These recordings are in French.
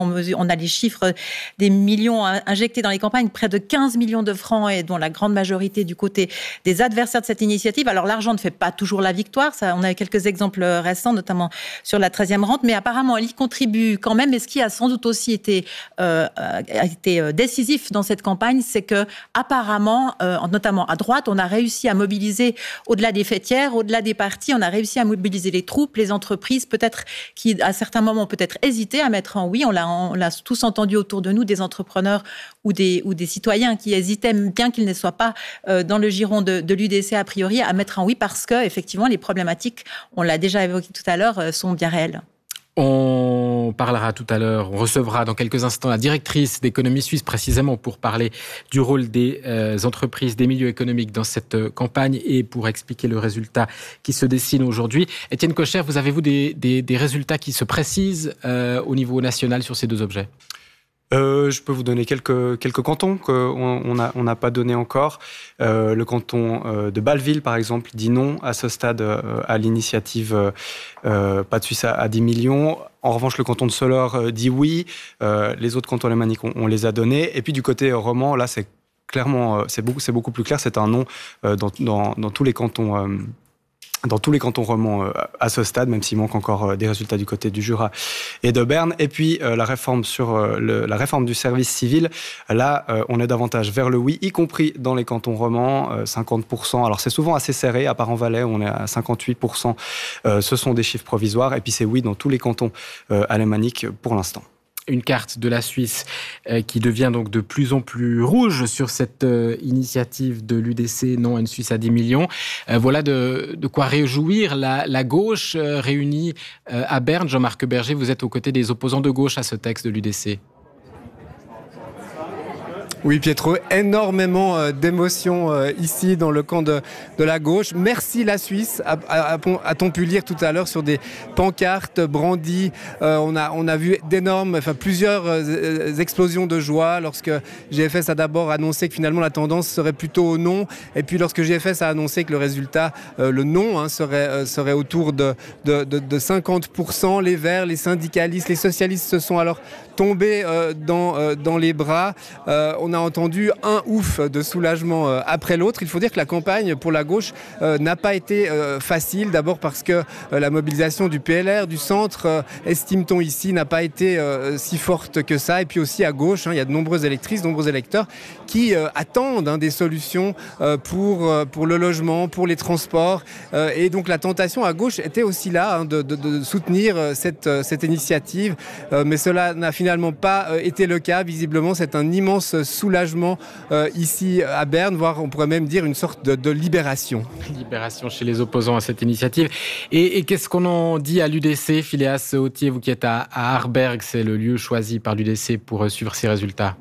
On a les chiffres des millions injectés dans les campagnes, près de 15 millions de francs, et dont la grande majorité du côté des adversaires de cette initiative. Alors l'argent ne fait pas toujours la victoire, ça, on a quelques exemples récents, notamment sur la 13e rente, mais apparemment elle y contribue quand même. Et ce qui a sans doute aussi été décisif dans cette campagne, c'est que apparemment, notamment à droite, on a réussi à mobiliser, au-delà des fêtières, au-delà des partis, on a réussi à mobiliser les troupes, les entreprises, peut-être qui à certains moments ont peut-être hésité à mettre en oui. On l'a tous entendu autour de nous, des entrepreneurs ou des citoyens qui hésitaient, bien qu'ils ne soient pas dans le giron de l'UDC a priori, à mettre en oui, parce que effectivement les problématiques, on l'a déjà évoqué tout à l'heure, sont bien réelles. On parlera tout à l'heure, on recevra dans quelques instants la directrice d'économie suisse précisément pour parler du rôle des entreprises, des milieux économiques dans cette campagne et pour expliquer le résultat qui se dessine aujourd'hui. Étienne Kocher, vous avez-vous des résultats qui se précisent au niveau national sur ces deux objets ? Je peux vous donner quelques cantons qu'on n'a pas donné encore. Le canton de Bâle-Ville, par exemple, dit non à ce stade à l'initiative Pas de Suisse à 10 millions. En revanche, le canton de Soleure dit oui. Les autres cantons alémaniques, on les a donnés. Et puis du côté roman, là, c'est clairement, c'est beaucoup plus clair. C'est un non dans tous les cantons. Dans tous les cantons romans à ce stade, même s'il manque encore des résultats du côté du Jura et de Berne. Et puis la réforme la réforme du service civil, là on est davantage vers le oui, y compris dans les cantons romans, 50%. Alors c'est souvent assez serré, à part en Valais, on est à 58%. Ce sont des chiffres provisoires. Et puis c'est oui dans tous les cantons alémaniques pour l'instant. Une carte de la Suisse qui devient donc de plus en plus rouge sur cette initiative de l'UDC, non à une Suisse à 10 millions. Voilà de quoi réjouir la gauche réunie à Berne. Jean-Marc Berger, vous êtes aux côtés des opposants de gauche à ce texte de l'UDC. Oui, Pietro, énormément d'émotions ici dans le camp de la gauche. Merci la Suisse, a-t-on pu lire tout à l'heure sur des pancartes brandies. On a vu plusieurs explosions de joie lorsque GFS a d'abord annoncé que finalement la tendance serait plutôt au non. Et puis lorsque GFS a annoncé que le résultat, le non, serait autour de 50%. Les Verts, les syndicalistes, les socialistes se sont alors tombés dans les bras. On a entendu un ouf de soulagement après l'autre. Il faut dire que la campagne pour la gauche n'a pas été facile. D'abord parce que la mobilisation du PLR, du centre, estime-t-on ici, n'a pas été si forte que ça. Et puis aussi à gauche, il y a de nombreuses électrices, de nombreux électeurs qui attendent des solutions pour le logement, pour les transports. Et donc la tentation à gauche était aussi là de soutenir cette initiative. Mais cela n'a finalement pas été le cas. Visiblement, c'est un immense soulagement ici à Berne, voire on pourrait même dire une sorte de libération. Libération chez les opposants à cette initiative. Et qu'est-ce qu'on en dit à l'UDC, Philéas Autier, vous qui êtes à Aarberg, c'est le lieu choisi par l'UDC pour suivre ces résultats?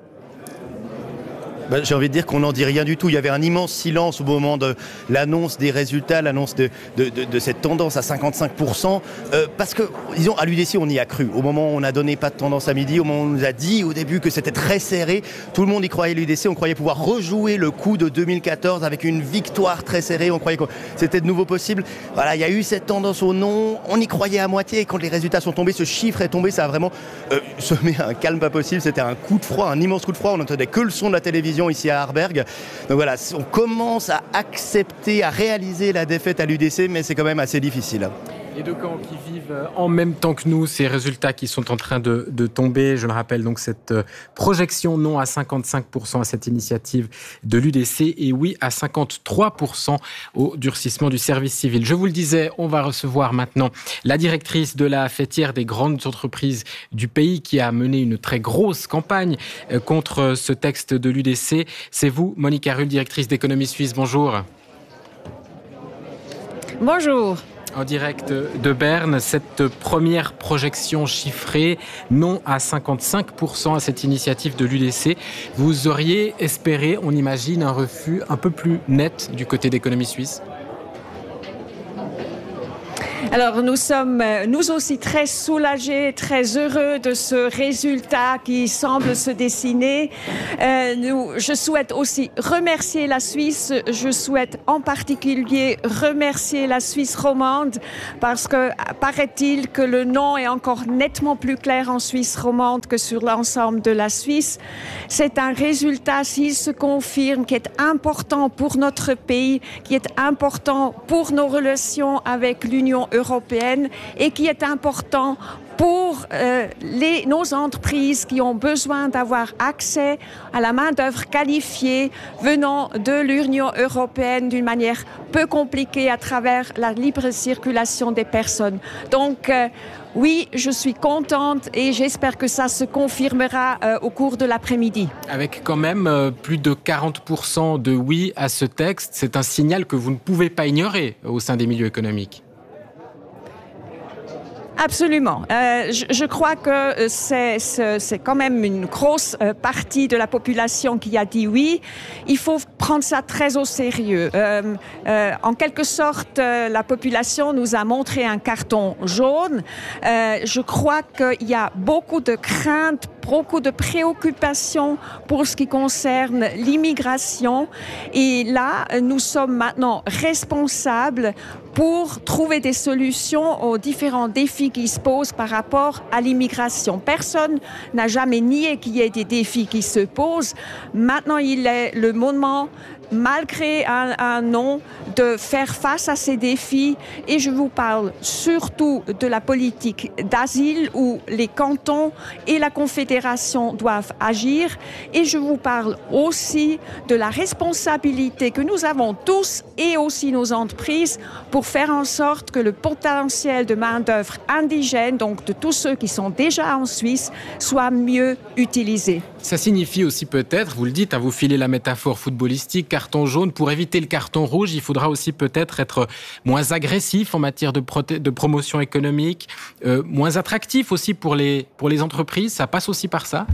J'ai envie de dire qu'on n'en dit rien du tout. Il y avait un immense silence au moment de l'annonce des résultats, l'annonce de cette tendance à 55%. Parce que, disons, à l'UDC, on y a cru. Au moment où on a donné pas de tendance à midi, au moment où on nous a dit au début que c'était très serré, tout le monde y croyait l'UDC. On croyait pouvoir rejouer le coup de 2014 avec une victoire très serrée. On croyait que c'était de nouveau possible. Voilà, il y a eu cette tendance au non. On y croyait à moitié. Et quand les résultats sont tombés, ce chiffre est tombé, ça a vraiment semé un calme pas possible. C'était un coup de froid, un immense coup de froid. On n'entendait que le son de la télévision ici à Aarberg. Donc voilà, on commence à accepter, à réaliser la défaite à l'UDC, mais c'est quand même assez difficile. Les deux camps qui vivent en même temps que nous, ces résultats qui sont en train de tomber. Je le rappelle, donc cette projection non à 55% à cette initiative de l'UDC et oui à 53% au durcissement du service civil. Je vous le disais, on va recevoir maintenant la directrice de la fêtière des grandes entreprises du pays qui a mené une très grosse campagne contre ce texte de l'UDC. C'est vous, Monica Rull, directrice d'économie suisse. Bonjour. Bonjour. En direct de Berne, cette première projection chiffrée, non à 55% à cette initiative de l'UDC. Vous auriez espéré, on imagine, un refus un peu plus net du côté d'économie suisse ? Alors nous sommes nous aussi très soulagés, très heureux de ce résultat qui semble se dessiner. Je souhaite aussi remercier la Suisse. Je souhaite en particulier remercier la Suisse romande parce que paraît-il que le nom est encore nettement plus clair en Suisse romande que sur l'ensemble de la Suisse. C'est un résultat, s'il se confirme, qui est important pour notre pays, qui est important pour nos relations avec l'Union européenne et qui est important pour nos entreprises qui ont besoin d'avoir accès à la main-d'œuvre qualifiée venant de l'Union européenne d'une manière peu compliquée à travers la libre circulation des personnes. Donc, oui, je suis contente et j'espère que ça se confirmera au cours de l'après-midi. Avec quand même plus de 40% de oui à ce texte, c'est un signal que vous ne pouvez pas ignorer au sein des milieux économiques. Absolument. Je crois que c'est quand même une grosse partie de la population qui a dit oui. Il faut prendre ça très au sérieux. En quelque sorte, la population nous a montré un carton jaune. Je crois qu'il y a beaucoup de craintes, beaucoup de préoccupations pour ce qui concerne l'immigration. Et là, nous sommes maintenant responsables pour trouver des solutions aux différents défis qui se posent par rapport à l'immigration. Personne n'a jamais nié qu'il y ait des défis qui se posent. Maintenant, il est le moment, malgré un nom, de faire face à ces défis. Et je vous parle surtout de la politique d'asile où les cantons et la Confédération doivent agir. Et je vous parle aussi de la responsabilité que nous avons tous et aussi nos entreprises pour faire en sorte que le potentiel de main-d'œuvre indigène, donc de tous ceux qui sont déjà en Suisse, soit mieux utilisé. Ça signifie aussi peut-être, vous le dites, vous filez la métaphore footballistique, carton jaune. Pour éviter le carton rouge, il faudra aussi peut-être être moins agressif en matière de promotion économique, moins attractif aussi pour les entreprises. Ça passe aussi par ça ?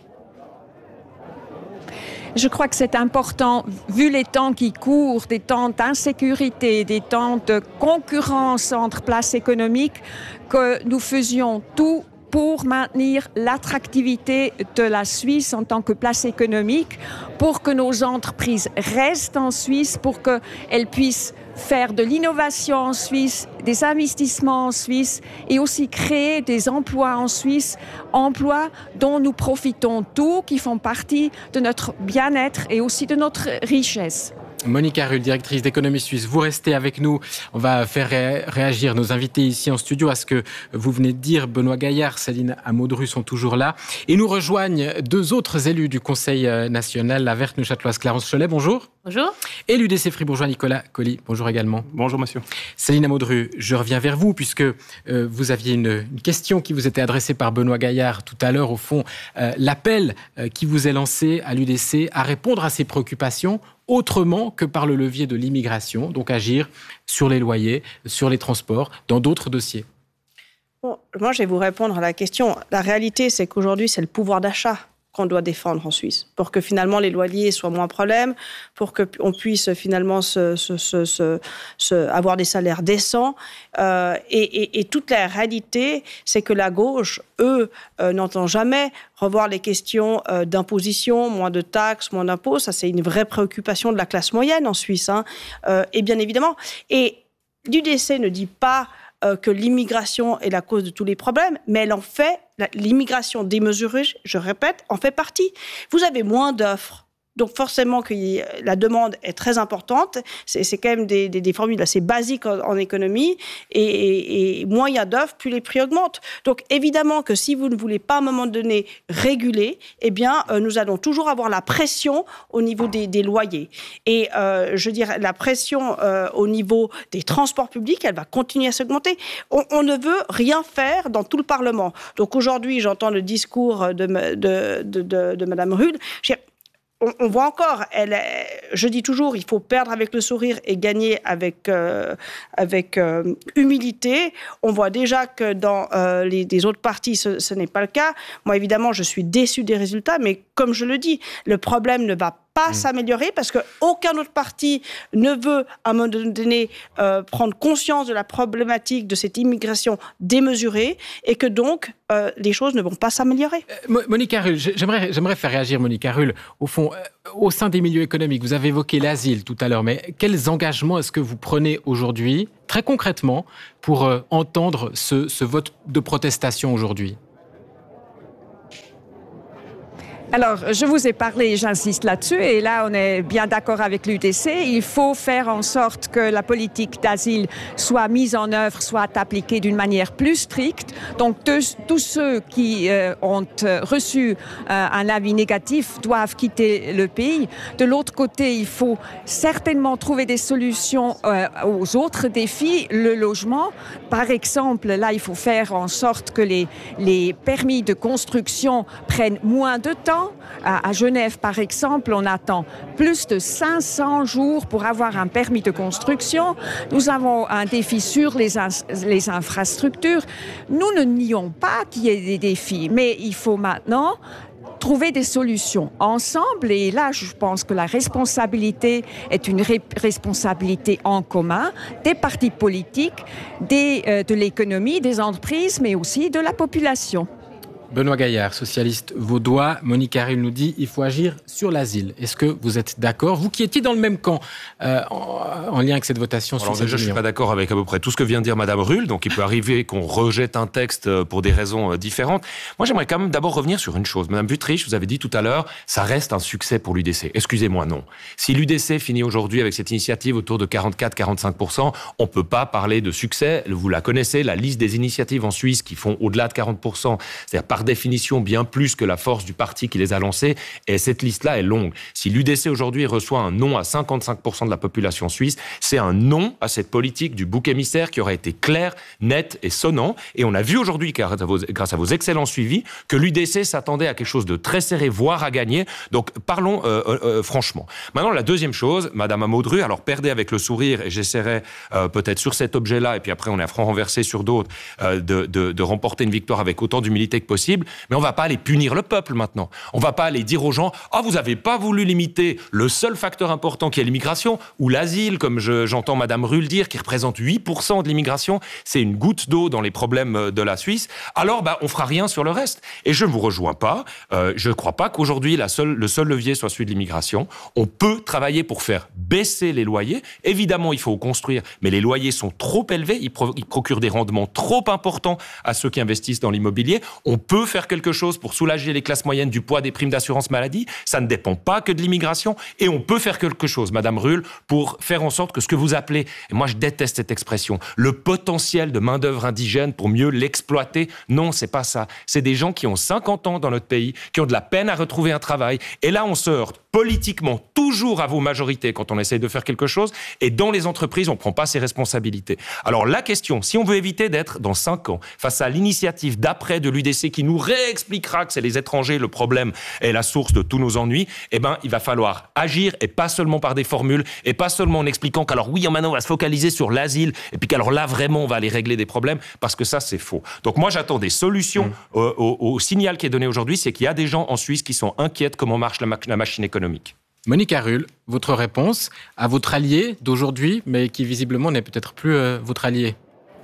Je crois que c'est important, vu les temps qui courent, des temps d'insécurité, des temps de concurrence entre places économiques, que nous faisions tout pour maintenir l'attractivité de la Suisse en tant que place économique, pour que nos entreprises restent en Suisse, pour qu'elles puissent faire de l'innovation en Suisse, des investissements en Suisse et aussi créer des emplois en Suisse, emplois dont nous profitons tous, qui font partie de notre bien-être et aussi de notre richesse. Monica Ruhl, directrice d'économie suisse, vous restez avec nous. On va faire réagir nos invités ici en studio à ce que vous venez de dire. Benoît Gaillard, Céline Amodru sont toujours là. Et nous rejoignent deux autres élus du Conseil national, la Verte neuchâteloise Clarence Cholet, bonjour. Bonjour. Et l'UDC fribourgeois Nicolas Colli, bonjour également. Bonjour monsieur. Céline Amodru, je reviens vers vous puisque vous aviez une question qui vous était adressée par Benoît Gaillard tout à l'heure. Au fond, l'appel qui vous est lancé à l'UDC à répondre à ces préoccupations autrement que par le levier de l'immigration, donc agir sur les loyers, sur les transports, dans d'autres dossiers. Bon, moi, je vais vous répondre à la question. La réalité, c'est qu'aujourd'hui, c'est le pouvoir d'achat qu'on doit défendre en Suisse, pour que finalement les loyers soient moins un problème, pour qu'on puisse finalement avoir des salaires décents. Et toute la réalité, c'est que la gauche, eux, n'entend jamais revoir les questions d'imposition, moins de taxes, moins d'impôts. Ça, c'est une vraie préoccupation de la classe moyenne en Suisse. Et bien évidemment. Et l'UDC ne dit pas que l'immigration est la cause de tous les problèmes, mais elle en fait, l'immigration démesurée, je répète, en fait partie. Vous avez moins d'offres. Donc forcément que la demande est très importante. C'est quand même des formules assez basiques en économie. Et moins il y a d'offres, plus les prix augmentent. Donc évidemment que si vous ne voulez pas à un moment donné réguler, eh bien nous allons toujours avoir la pression au niveau des loyers. Et je dirais la pression au niveau des transports publics, elle va continuer à s'augmenter. On ne veut rien faire dans tout le Parlement. Donc aujourd'hui, j'entends le discours de Madame Ruhl. On voit encore, je dis toujours, il faut perdre avec le sourire et gagner avec humilité. On voit déjà que dans les autres partis, ce n'est pas le cas. Moi, évidemment, je suis déçue des résultats, mais comme je le dis, le problème ne va pas s'améliorer parce qu'aucun autre parti ne veut, à un moment donné, prendre conscience de la problématique de cette immigration démesurée et que donc les choses ne vont pas s'améliorer. Monica Rull, j'aimerais faire réagir Monica Rull. Au fond, au sein des milieux économiques, vous avez évoqué l'asile tout à l'heure, mais quels engagements est-ce que vous prenez aujourd'hui, très concrètement, pour entendre ce vote de protestation aujourd'hui ? Alors, je vous ai parlé, j'insiste là-dessus, et là, on est bien d'accord avec l'UDC. Il faut faire en sorte que la politique d'asile soit mise en œuvre, soit appliquée d'une manière plus stricte. Donc, tous ceux qui ont reçu un avis négatif doivent quitter le pays. De l'autre côté, il faut certainement trouver des solutions aux autres défis. Le logement, par exemple, là, il faut faire en sorte que les permis de construction prennent moins de temps. À Genève, par exemple, on attend plus de 500 jours pour avoir un permis de construction. Nous avons un défi sur les infrastructures. Nous ne nions pas qu'il y ait des défis, mais il faut maintenant trouver des solutions ensemble. Et là, je pense que la responsabilité est une responsabilité en commun des partis politiques, de l'économie, des entreprises, mais aussi de la population. Benoît Gaillard, socialiste vaudois. Monica Rull nous dit il faut agir sur l'asile. Est-ce que vous êtes d'accord ? Vous qui étiez dans le même camp en lien avec cette votation. Alors déjà, je ne suis pas d'accord avec à peu près tout ce que vient de dire Madame Rull. Donc il peut arriver qu'on rejette un texte pour des raisons différentes. Moi, j'aimerais quand même d'abord revenir sur une chose. Madame Wüthrich, vous avez dit tout à l'heure, ça reste un succès pour l'UDC. Excusez-moi, non. Si l'UDC finit aujourd'hui avec cette initiative autour de 44-45%, on ne peut pas parler de succès. Vous la connaissez, la liste des initiatives en Suisse qui font au-delà de 40%, c'est-à-dire par définition bien plus que la force du parti qui les a lancés, et cette liste-là est longue. Si l'UDC aujourd'hui reçoit un non à 55% de la population suisse, c'est un non à cette politique du bouc émissaire qui aurait été clair, net et sonnant, et on a vu aujourd'hui, grâce à vos excellents suivis, que l'UDC s'attendait à quelque chose de très serré, voire à gagner, donc parlons franchement. Maintenant, la deuxième chose, Madame Amodru, alors perdez avec le sourire, et j'essaierai peut-être sur cet objet-là, et puis après on est à franc renversé sur d'autres, de remporter une victoire avec autant d'humilité que possible. Mais on ne va pas aller punir le peuple maintenant. On ne va pas aller dire aux gens « Ah, vous n'avez pas voulu limiter le seul facteur important qui est l'immigration ou l'asile, comme j'entends Madame Rull dire, qui représente 8% de l'immigration. C'est une goutte d'eau dans les problèmes de la Suisse. Alors, on ne fera rien sur le reste. » Et je ne vous rejoins pas. Je ne crois pas qu'aujourd'hui, le seul levier soit celui de l'immigration. On peut travailler pour faire baisser les loyers. Évidemment, il faut construire, mais les loyers sont trop élevés. Ils procurent des rendements trop importants à ceux qui investissent dans l'immobilier. On peut faire quelque chose pour soulager les classes moyennes du poids des primes d'assurance maladie. Ça ne dépend pas que de l'immigration. Et on peut faire quelque chose, Madame Rull, pour faire en sorte que ce que vous appelez, et moi je déteste cette expression, le potentiel de main-d'œuvre indigène pour mieux l'exploiter. Non, c'est pas ça. C'est des gens qui ont 50 ans dans notre pays, qui ont de la peine à retrouver un travail. Et là, on se heurte politiquement toujours à vos majorités quand on essaye de faire quelque chose. Et dans les entreprises, on ne prend pas ses responsabilités. Alors la question, si on veut éviter d'être dans 5 ans face à l'initiative d'après de l'UDC qui nous réexpliquera que c'est les étrangers le problème et la source de tous nos ennuis, il va falloir agir et pas seulement par des formules et pas seulement en expliquant qu'alors oui, maintenant on va se focaliser sur l'asile et puis qu'alors là vraiment on va aller régler des problèmes parce que ça c'est faux. Donc moi j'attends des solutions au signal qui est donné aujourd'hui, c'est qu'il y a des gens en Suisse qui sont inquiets de comment marche la machine économique. Monica Rull, votre réponse à votre allié d'aujourd'hui, mais qui visiblement n'est peut-être plus votre allié.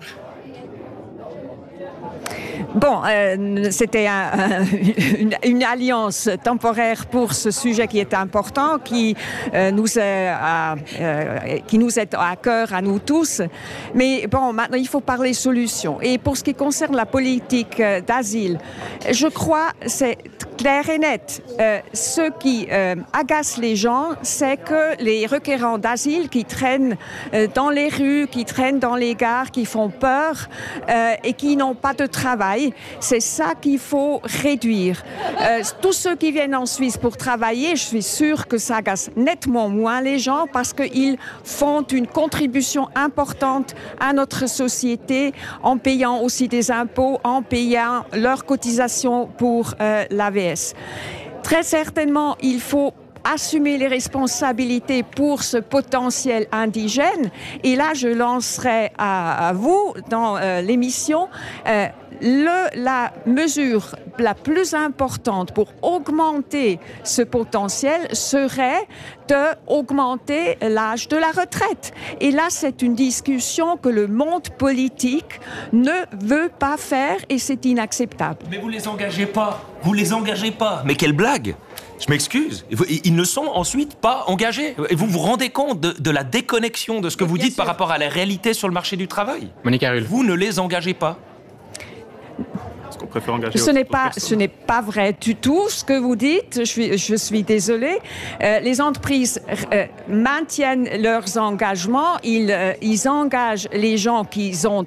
Bon, c'était une alliance temporaire pour ce sujet qui est important, qui nous est à cœur à nous tous. Mais bon, maintenant, il faut parler solutions. Et pour ce qui concerne la politique d'asile, je crois c'est clair et net. Ce qui agace les gens, c'est que les requérants d'asile qui traînent dans les rues, qui traînent dans les gares, qui font peur et qui n'ont pas de travail, c'est ça qu'il faut réduire. Tous ceux qui viennent en Suisse pour travailler, je suis sûre que ça agace nettement moins les gens parce qu'ils font une contribution importante à notre société en payant aussi des impôts, en payant leurs cotisations pour l'AVS. Très certainement, il faut assumer les responsabilités pour ce potentiel indigène. Et là, je lancerai à vous, dans l'émission, la mesure la plus importante pour augmenter ce potentiel serait d'augmenter l'âge de la retraite. Et là, c'est une discussion que le monde politique ne veut pas faire et c'est inacceptable. Mais vous les engagez pas. Vous les engagez pas. Mais quelle blague! Je m'excuse. Ils ne sont ensuite pas engagés. Et vous vous rendez compte de la déconnexion de ce que vous dites par rapport à la réalité sur le marché du travail? Monica Rull. Vous ne les engagez pas. Qu'on préfère engager Ce n'est pas vrai du tout ce que vous dites. Je suis désolée. Les entreprises maintiennent leurs engagements. Ils engagent les gens qui sont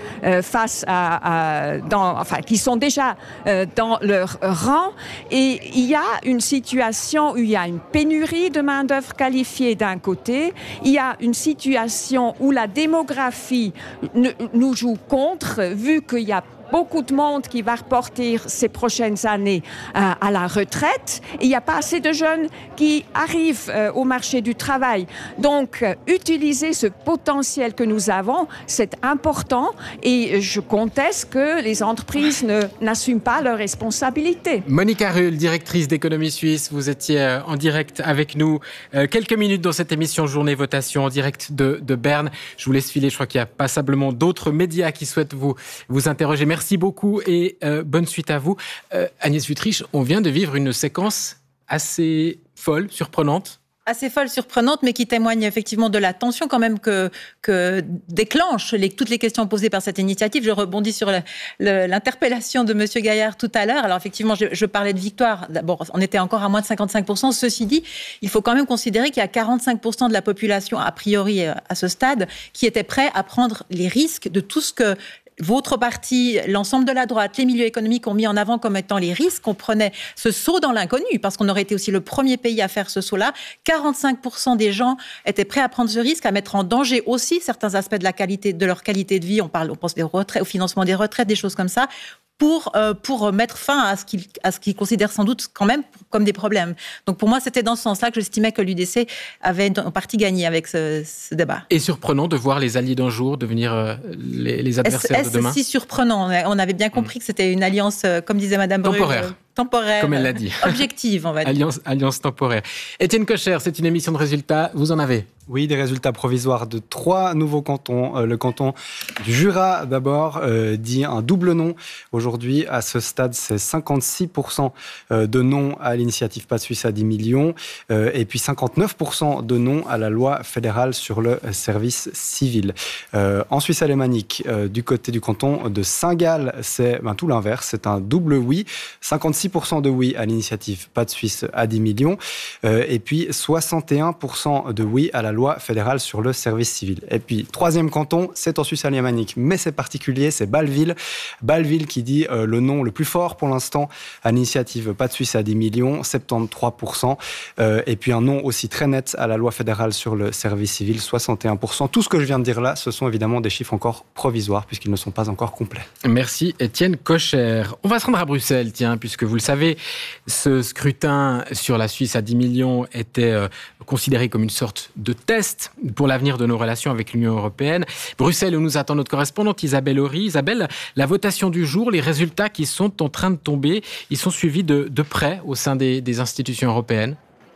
qui sont déjà dans leur rang. Et il y a une situation où il y a une pénurie de main-d'œuvre qualifiée d'un côté. Il y a une situation où la démographie nous joue contre, vu qu'il y a beaucoup de monde qui va repartir ces prochaines années à la retraite. Il n'y a pas assez de jeunes qui arrivent au marché du travail. Donc, utiliser ce potentiel que nous avons, c'est important et je conteste que les entreprises n'assument pas leurs responsabilités. Monica Rull, directrice d'Économie Suisse, vous étiez en direct avec nous quelques minutes dans cette émission Journée Votation en direct de Berne. Je vous laisse filer, je crois qu'il y a passablement d'autres médias qui souhaitent vous interroger. Merci beaucoup et bonne suite à vous. Agnès Wüthrich, on vient de vivre une séquence assez folle, surprenante. Assez folle, surprenante, mais qui témoigne effectivement de la tension quand même que déclenchent toutes les questions posées par cette initiative. Je rebondis sur l'interpellation de M. Gaillard tout à l'heure. Alors effectivement, je parlais de victoire. D'abord, on était encore à moins de 55%. Ceci dit, il faut quand même considérer qu'il y a 45% de la population, a priori à ce stade, qui était prêt à prendre les risques de tout ce que votre parti, l'ensemble de la droite, les milieux économiques ont mis en avant comme étant les risques. On prenait ce saut dans l'inconnu, parce qu'on aurait été aussi le premier pays à faire ce saut-là. 45% des gens étaient prêts à prendre ce risque, à mettre en danger aussi certains aspects de leur qualité de vie. On pense des retraites, au financement des retraites, des choses comme ça, pour mettre fin à ce qu'ils considèrent sans doute quand même comme des problèmes. Donc pour moi, c'était dans ce sens-là que j'estimais que l'UDC avait en partie gagné avec ce débat. Et surprenant de voir les alliés d'un jour devenir les adversaires de demain. C'est si surprenant. On avait bien compris que c'était une alliance, comme disait Mme Brûle, temporaire, comme elle l'a dit. Objective, on va dire. Alliance temporaire. Étienne Kocher, c'est une émission de résultats. Vous en avez? Oui, des résultats provisoires de 3 nouveaux cantons. Le canton du Jura, d'abord, dit un double non. Aujourd'hui, à ce stade, c'est 56% de non à l'initiative Pas de Suisse à 10 millions et puis 59% de non à la loi fédérale sur le service civil. En Suisse alémanique, du côté du canton de Saint-Gall, c'est tout l'inverse. C'est un double oui. 56% de oui à l'initiative Pas de Suisse à 10 millions et puis 61% de oui à la loi fédérale sur le service civil. Et puis, troisième canton, c'est en Suisse alémanique, mais c'est particulier, c'est Bâle-Ville. Bâle-Ville qui dit le non le plus fort pour l'instant à l'initiative Pas de Suisse à 10 millions, 73%. Et puis un non aussi très net à la loi fédérale sur le service civil, 61%. Tout ce que je viens de dire là, ce sont évidemment des chiffres encore provisoires, puisqu'ils ne sont pas encore complets. Merci Étienne Kocher. On va se rendre à Bruxelles, puisque vous le savez, ce scrutin sur la Suisse à 10 millions était considéré comme une sorte de test pour l'avenir de nos relations avec l'Union européenne. Bruxelles, où nous attend notre correspondante Isabelle Horry. Isabelle, la votation du jour, les résultats qui sont en train de tomber, ils sont suivis de près au sein des institutions européennes?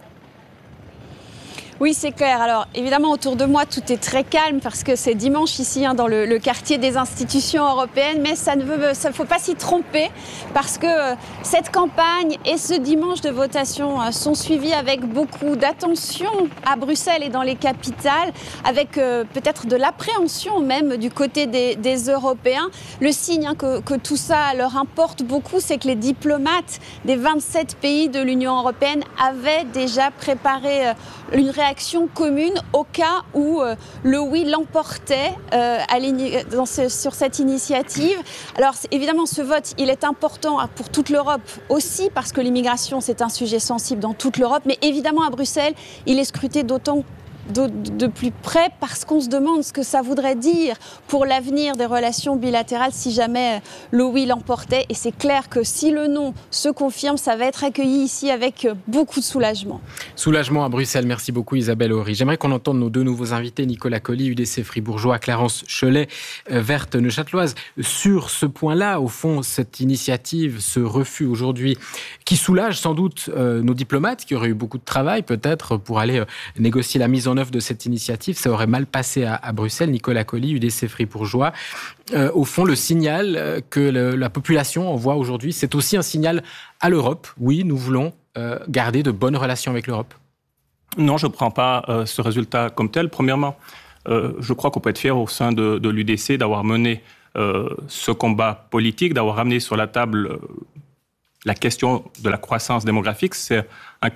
Oui, c'est clair. Alors, évidemment, autour de moi, tout est très calme parce que c'est dimanche ici, dans le quartier des institutions européennes. Mais ça ne faut pas s'y tromper parce que cette campagne et ce dimanche de votation sont suivis avec beaucoup d'attention à Bruxelles et dans les capitales, avec peut-être de l'appréhension même du côté des Européens. Le signe que tout ça leur importe beaucoup, c'est que les diplomates des 27 pays de l'Union européenne avaient déjà préparé une réaction commune au cas où le oui l'emportait sur cette initiative. Alors évidemment, ce vote, il est important pour toute l'Europe aussi, parce que l'immigration, c'est un sujet sensible dans toute l'Europe, mais évidemment à Bruxelles, il est scruté d'autant de plus près parce qu'on se demande ce que ça voudrait dire pour l'avenir des relations bilatérales si jamais le oui l'emportait. Et c'est clair que si le non se confirme, ça va être accueilli ici avec beaucoup de soulagement. Soulagement à Bruxelles. Merci beaucoup Isabelle Horry. J'aimerais qu'on entende nos deux nouveaux invités, Nicolas Colli, UDC Fribourgeois, Clarence Cholet, Verte Neuchâteloise. Sur ce point-là, au fond, cette initiative, ce refus aujourd'hui, qui soulage sans doute nos diplomates qui auraient eu beaucoup de travail peut-être pour aller négocier la mise en œuvre de cette initiative, ça aurait mal passé à Bruxelles. Nicolas Colli, UDC Fribourgeois. Au fond, le signal que la population envoie aujourd'hui, c'est aussi un signal à l'Europe. Oui, nous voulons garder de bonnes relations avec l'Europe. Non, je ne prends pas ce résultat comme tel. Premièrement, je crois qu'on peut être fier au sein de l'UDC d'avoir mené ce combat politique, d'avoir amené sur la table la question de la croissance démographique. C'est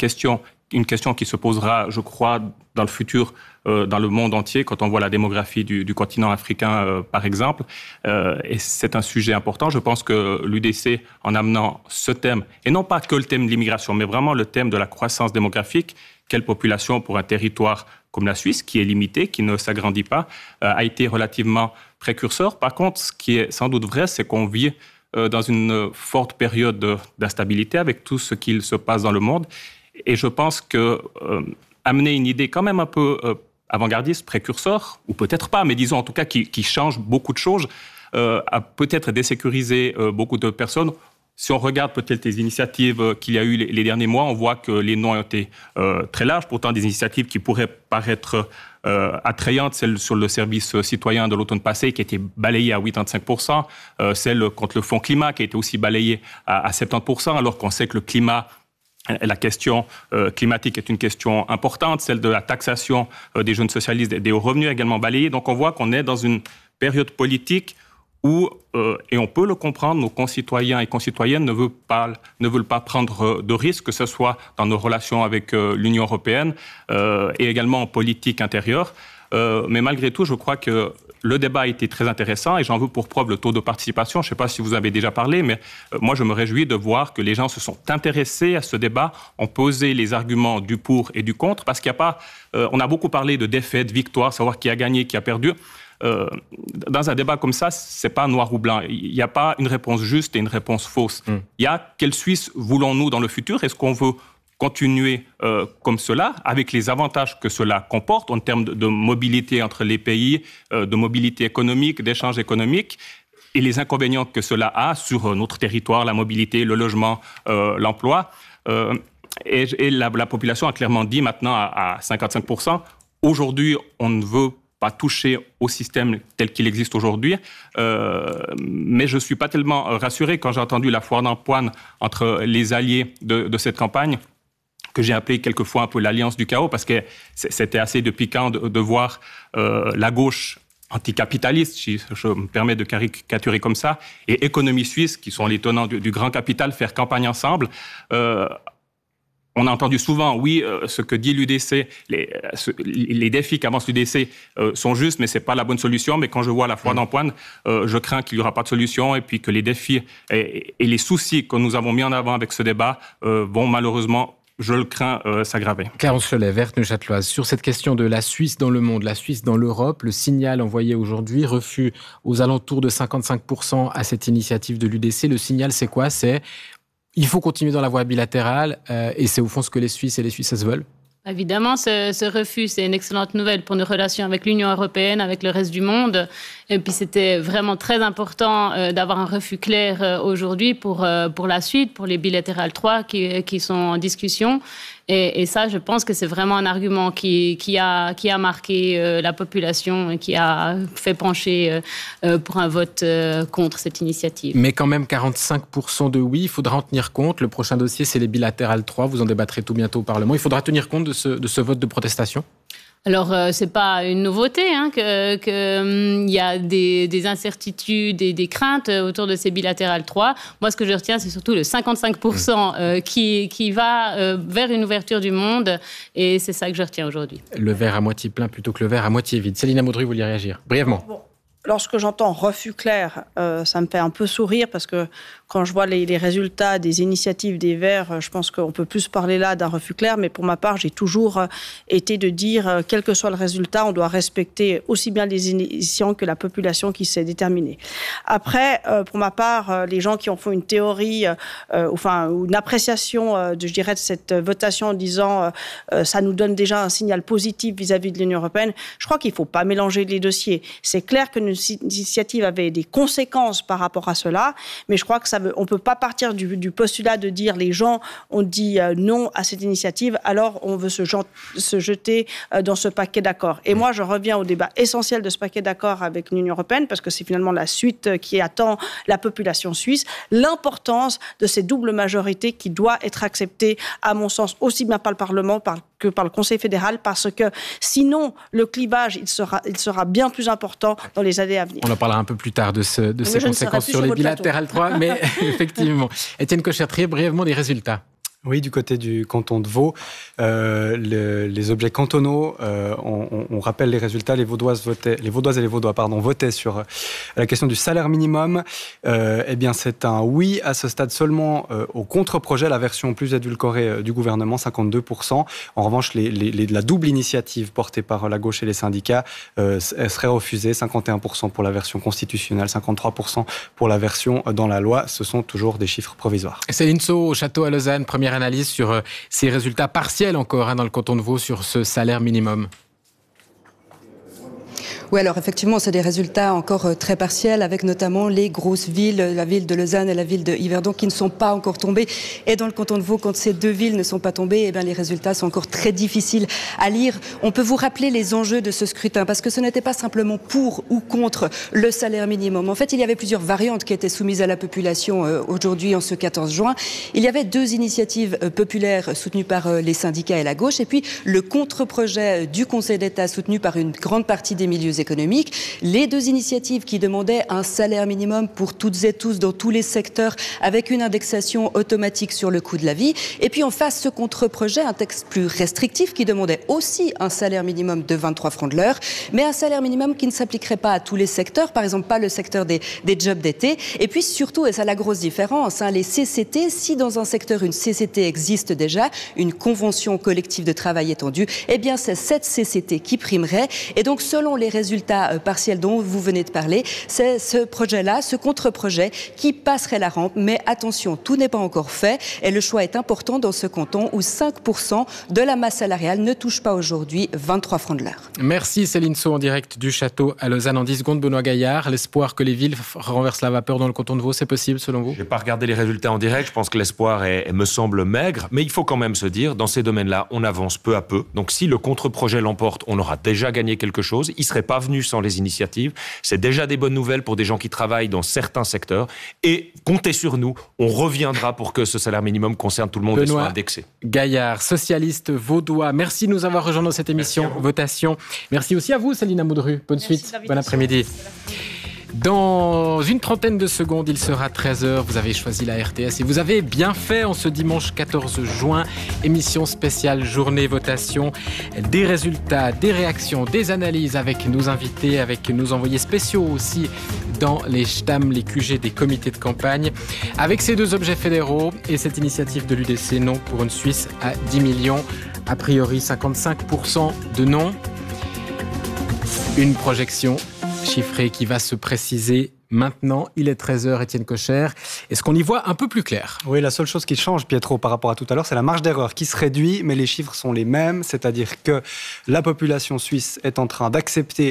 une question qui se posera, je crois, dans le futur, dans le monde entier, quand on voit la démographie du continent africain, par exemple. Et c'est un sujet important. Je pense que l'UDC, en amenant ce thème, et non pas que le thème de l'immigration, mais vraiment le thème de la croissance démographique, quelle population pour un territoire comme la Suisse, qui est limité, qui ne s'agrandit pas, a été relativement précurseur. Par contre, ce qui est sans doute vrai, c'est qu'on vit dans une forte période d'instabilité avec tout ce qu'il se passe dans le monde. Et je pense que amener une idée quand même un peu avant-gardiste, précurseur, ou peut-être pas, mais disons en tout cas qui change beaucoup de choses, a peut-être désécurisé beaucoup de personnes. Si on regarde peut-être les initiatives qu'il y a eu les derniers mois, on voit que les noms ont été très larges. Pourtant, des initiatives qui pourraient paraître attrayantes, celle sur le service citoyen de l'automne passé qui a été balayée à 85%, celle contre le fonds climat qui a été aussi balayée à 70%, alors qu'on sait que le climat, la question climatique est une question importante, celle de la taxation des jeunes socialistes des hauts revenus également balayée. Donc on voit qu'on est dans une période politique où, et on peut le comprendre, nos concitoyens et concitoyennes ne veulent pas prendre de risques, que ce soit dans nos relations avec l'Union européenne et également en politique intérieure. Mais malgré tout, je crois que le débat a été très intéressant et j'en veux pour preuve le taux de participation. Je ne sais pas si vous avez déjà parlé, mais moi, je me réjouis de voir que les gens se sont intéressés à ce débat, ont posé les arguments du pour et du contre, parce qu'il n'y a pas... on a beaucoup parlé de défaite, victoire, savoir qui a gagné, qui a perdu. Dans un débat comme ça, c'est pas noir ou blanc. Il n'y a pas une réponse juste et une réponse fausse. Il y a quelle Suisse voulons-nous dans le futur? Est-ce qu'on veut continuer comme cela, avec les avantages que cela comporte en termes de mobilité entre les pays, de mobilité économique, d'échanges économiques, et les inconvénients que cela a sur notre territoire, la mobilité, le logement, l'emploi. Et la population a clairement dit maintenant à 55%, aujourd'hui, on ne veut pas toucher au système tel qu'il existe aujourd'hui. Mais je ne suis pas tellement rassuré quand j'ai entendu la foire d'empoigne entre les alliés de cette campagne, que j'ai appelé quelquefois un peu l'alliance du chaos, parce que c'était assez piquant de voir la gauche anticapitaliste, si je me permets de caricaturer comme ça, et Économie Suisse, qui sont les tenants du grand capital, faire campagne ensemble. On a entendu souvent, oui, ce que dit l'UDC, les défis qu'avance l'UDC sont justes, mais ce n'est pas la bonne solution. Mais quand je vois la foire d'empoigne, je crains qu'il n'y aura pas de solution et puis que les défis et les soucis que nous avons mis en avant avec ce débat vont malheureusement, je le crains, s'aggraver. Clarence Cholet, Verte Neuchâteloise, sur cette question de la Suisse dans le monde, la Suisse dans l'Europe, le signal envoyé aujourd'hui, refus aux alentours de 55% à cette initiative de l'UDC. Le signal, c'est quoi? C'est il faut continuer dans la voie bilatérale et c'est au fond ce que les Suisses et les Suissesses veulent. Évidemment, ce refus, c'est une excellente nouvelle pour nos relations avec l'Union européenne, avec le reste du monde. Et puis, c'était vraiment très important d'avoir un refus clair aujourd'hui pour la suite, pour les bilatérales 3 qui sont en discussion. Et ça, je pense que c'est vraiment un argument qui a marqué la population et qui a fait pencher pour un vote contre cette initiative. Mais quand même 45% de oui, il faudra en tenir compte. Le prochain dossier, c'est les bilatérales 3. Vous en débattrez tout bientôt au Parlement. Il faudra tenir compte de ce vote de protestation? Alors, c'est pas une nouveauté qu'il y a des incertitudes et des craintes autour de ces bilatérales 3. Moi, ce que je retiens, c'est surtout le 55% qui va vers une ouverture du monde. Et c'est ça que je retiens aujourd'hui. Le verre à moitié plein plutôt que le verre à moitié vide. Céline Amauderie, vous vouliez réagir brièvement? Bon. Lorsque j'entends refus clair, ça me fait un peu sourire parce que quand je vois les résultats des initiatives des Verts, je pense qu'on peut plus parler là d'un refus clair, mais pour ma part, j'ai toujours été de dire, quel que soit le résultat, on doit respecter aussi bien les initiants que la population qui s'est déterminée. Après, pour ma part, les gens qui en font une théorie, ou une appréciation, de cette votation en disant ça nous donne déjà un signal positif vis-à-vis de l'Union européenne, je crois qu'il ne faut pas mélanger les dossiers. C'est clair que notre initiative avait des conséquences par rapport à cela, mais je crois que on ne peut pas partir du postulat de dire les gens ont dit non à cette initiative, alors on veut se jeter dans ce paquet d'accords. Et moi, je reviens au débat essentiel de ce paquet d'accords avec l'Union européenne, parce que c'est finalement la suite qui attend la population suisse, l'importance de ces doubles majorités qui doit être acceptée, à mon sens, aussi bien par le Parlement que par le Conseil fédéral, parce que sinon, le clivage, il sera bien plus important dans les années à venir. On en parlera un peu plus tard de ces conséquences sur les bilatérales 3, mais effectivement. Étienne Kocher, très brièvement des résultats. Oui, du côté du canton de Vaud, les objets cantonaux, on rappelle les résultats, les Vaudoises et les Vaudois votaient sur la question du salaire minimum. Eh bien, c'est un oui à ce stade seulement au contre-projet, la version plus édulcorée du gouvernement, 52%. En revanche, la double initiative portée par la gauche et les syndicats elle serait refusée, 51% pour la version constitutionnelle, 53% pour la version dans la loi. Ce sont toujours des chiffres provisoires. Céline Sceaux, au Château à Lausanne, première analyse sur ces résultats partiels encore dans le canton de Vaud sur ce salaire minimum. Oui, alors effectivement, c'est des résultats encore très partiels, avec notamment les grosses villes, la ville de Lausanne et la ville de Yverdon, qui ne sont pas encore tombées. Et dans le canton de Vaud, quand ces deux villes ne sont pas tombées, eh bien, les résultats sont encore très difficiles à lire. On peut vous rappeler les enjeux de ce scrutin, parce que ce n'était pas simplement pour ou contre le salaire minimum. En fait, il y avait plusieurs variantes qui étaient soumises à la population aujourd'hui, en ce 14 juin. Il y avait deux initiatives populaires soutenues par les syndicats et la gauche, et puis le contre-projet du Conseil d'État soutenu par une grande partie des milieux économiques. Les deux initiatives qui demandaient un salaire minimum pour toutes et tous dans tous les secteurs, avec une indexation automatique sur le coût de la vie. Et puis en face, ce contre-projet, un texte plus restrictif qui demandait aussi un salaire minimum de 23 francs de l'heure, mais un salaire minimum qui ne s'appliquerait pas à tous les secteurs, par exemple pas le secteur des jobs d'été. Et puis surtout, et c'est la grosse différence, les CCT, si dans un secteur une CCT existe déjà, une convention collective de travail étendue, eh bien c'est cette CCT qui primerait. Et donc selon les résultats partiels dont vous venez de parler, c'est ce projet-là, ce contre-projet qui passerait la rampe. Mais attention, tout n'est pas encore fait et le choix est important dans ce canton où 5% de la masse salariale ne touche pas aujourd'hui 23 francs de l'heure. Merci Céline Sceaux en direct du Château à Lausanne. En 10 secondes, Benoît Gaillard, l'espoir que les villes renversent la vapeur dans le canton de Vaud, c'est possible selon vous ? Je n'ai pas regardé les résultats en direct, je pense que l'espoir me semble maigre, mais il faut quand même se dire, dans ces domaines-là, on avance peu à peu. Donc si le contre-projet l'emporte, on aura déjà gagné quelque chose. Il ne serait pas venu sans les initiatives. C'est déjà des bonnes nouvelles pour des gens qui travaillent dans certains secteurs. Et comptez sur nous, on reviendra pour que ce salaire minimum concerne tout le monde et soit indexé. Gaillard, socialiste vaudois, merci de nous avoir rejoints dans cette émission Votation. Merci aussi à vous, Céline Amoudru. Bonne suite, bon après-midi. Dans une trentaine de secondes, il sera 13h. Vous avez choisi la RTS et vous avez bien fait en ce dimanche 14 juin. Émission spéciale, journée votation. Des résultats, des réactions, des analyses avec nos invités, avec nos envoyés spéciaux aussi dans les STAM, les QG des comités de campagne. Avec ces deux objets fédéraux et cette initiative de l'UDC non pour une Suisse à 10 millions. A priori, 55% de non. Une projection chiffré qui va se préciser maintenant. Il est 13h, Étienne Kocher. Est-ce qu'on y voit un peu plus clair ? Oui, la seule chose qui change, Pietro, par rapport à tout à l'heure, c'est la marge d'erreur qui se réduit, mais les chiffres sont les mêmes, c'est-à-dire que la population suisse est en train d'accepter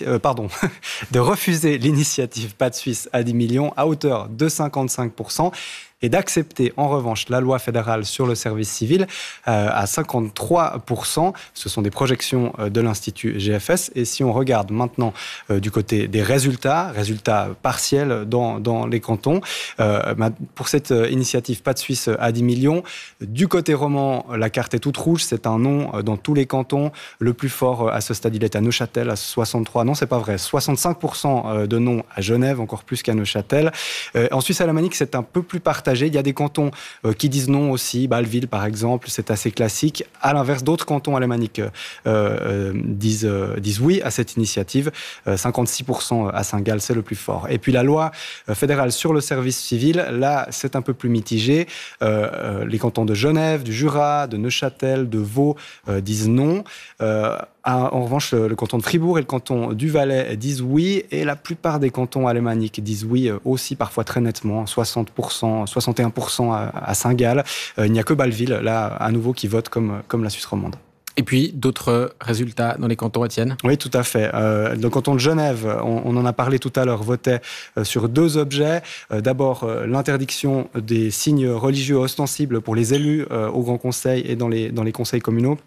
de refuser l'initiative Pas de Suisse à 10 millions à hauteur de 55%. Et d'accepter en revanche la loi fédérale sur le service civil à 53%. Ce sont des projections de l'Institut GFS. Et si on regarde maintenant du côté des résultats partiels dans les cantons, pour cette initiative Pas de Suisse à 10 millions, du côté roman, la carte est toute rouge, c'est un non dans tous les cantons. Le plus fort à ce stade, il est à Neuchâtel, à 63. Non, c'est pas vrai. 65% de non à Genève, encore plus qu'à Neuchâtel. En Suisse alémanique, c'est un peu plus partagé. partagé. Il y a des cantons qui disent non aussi. Bâle-Ville, par exemple, c'est assez classique. À l'inverse, d'autres cantons alémaniques disent oui à cette initiative. 56% à Saint-Gall, c'est le plus fort. Et puis la loi fédérale sur le service civil, là, c'est un peu plus mitigé. Les cantons de Genève, du Jura, de Neuchâtel, de Vaud disent non. En revanche, le canton de Fribourg et le canton du Valais disent oui, et la plupart des cantons alémaniques disent oui aussi, parfois très nettement, 60%, 61% à Saint-Gall. Il n'y a que Bâle-Ville, là, à nouveau, qui vote comme la Suisse romande. Et puis, d'autres résultats dans les cantons, Étienne ? Oui, tout à fait. Le canton de Genève, on en a parlé tout à l'heure, votait sur 2 objets. D'abord, l'interdiction des signes religieux ostensibles pour les élus au Grand Conseil et dans les conseils communaux.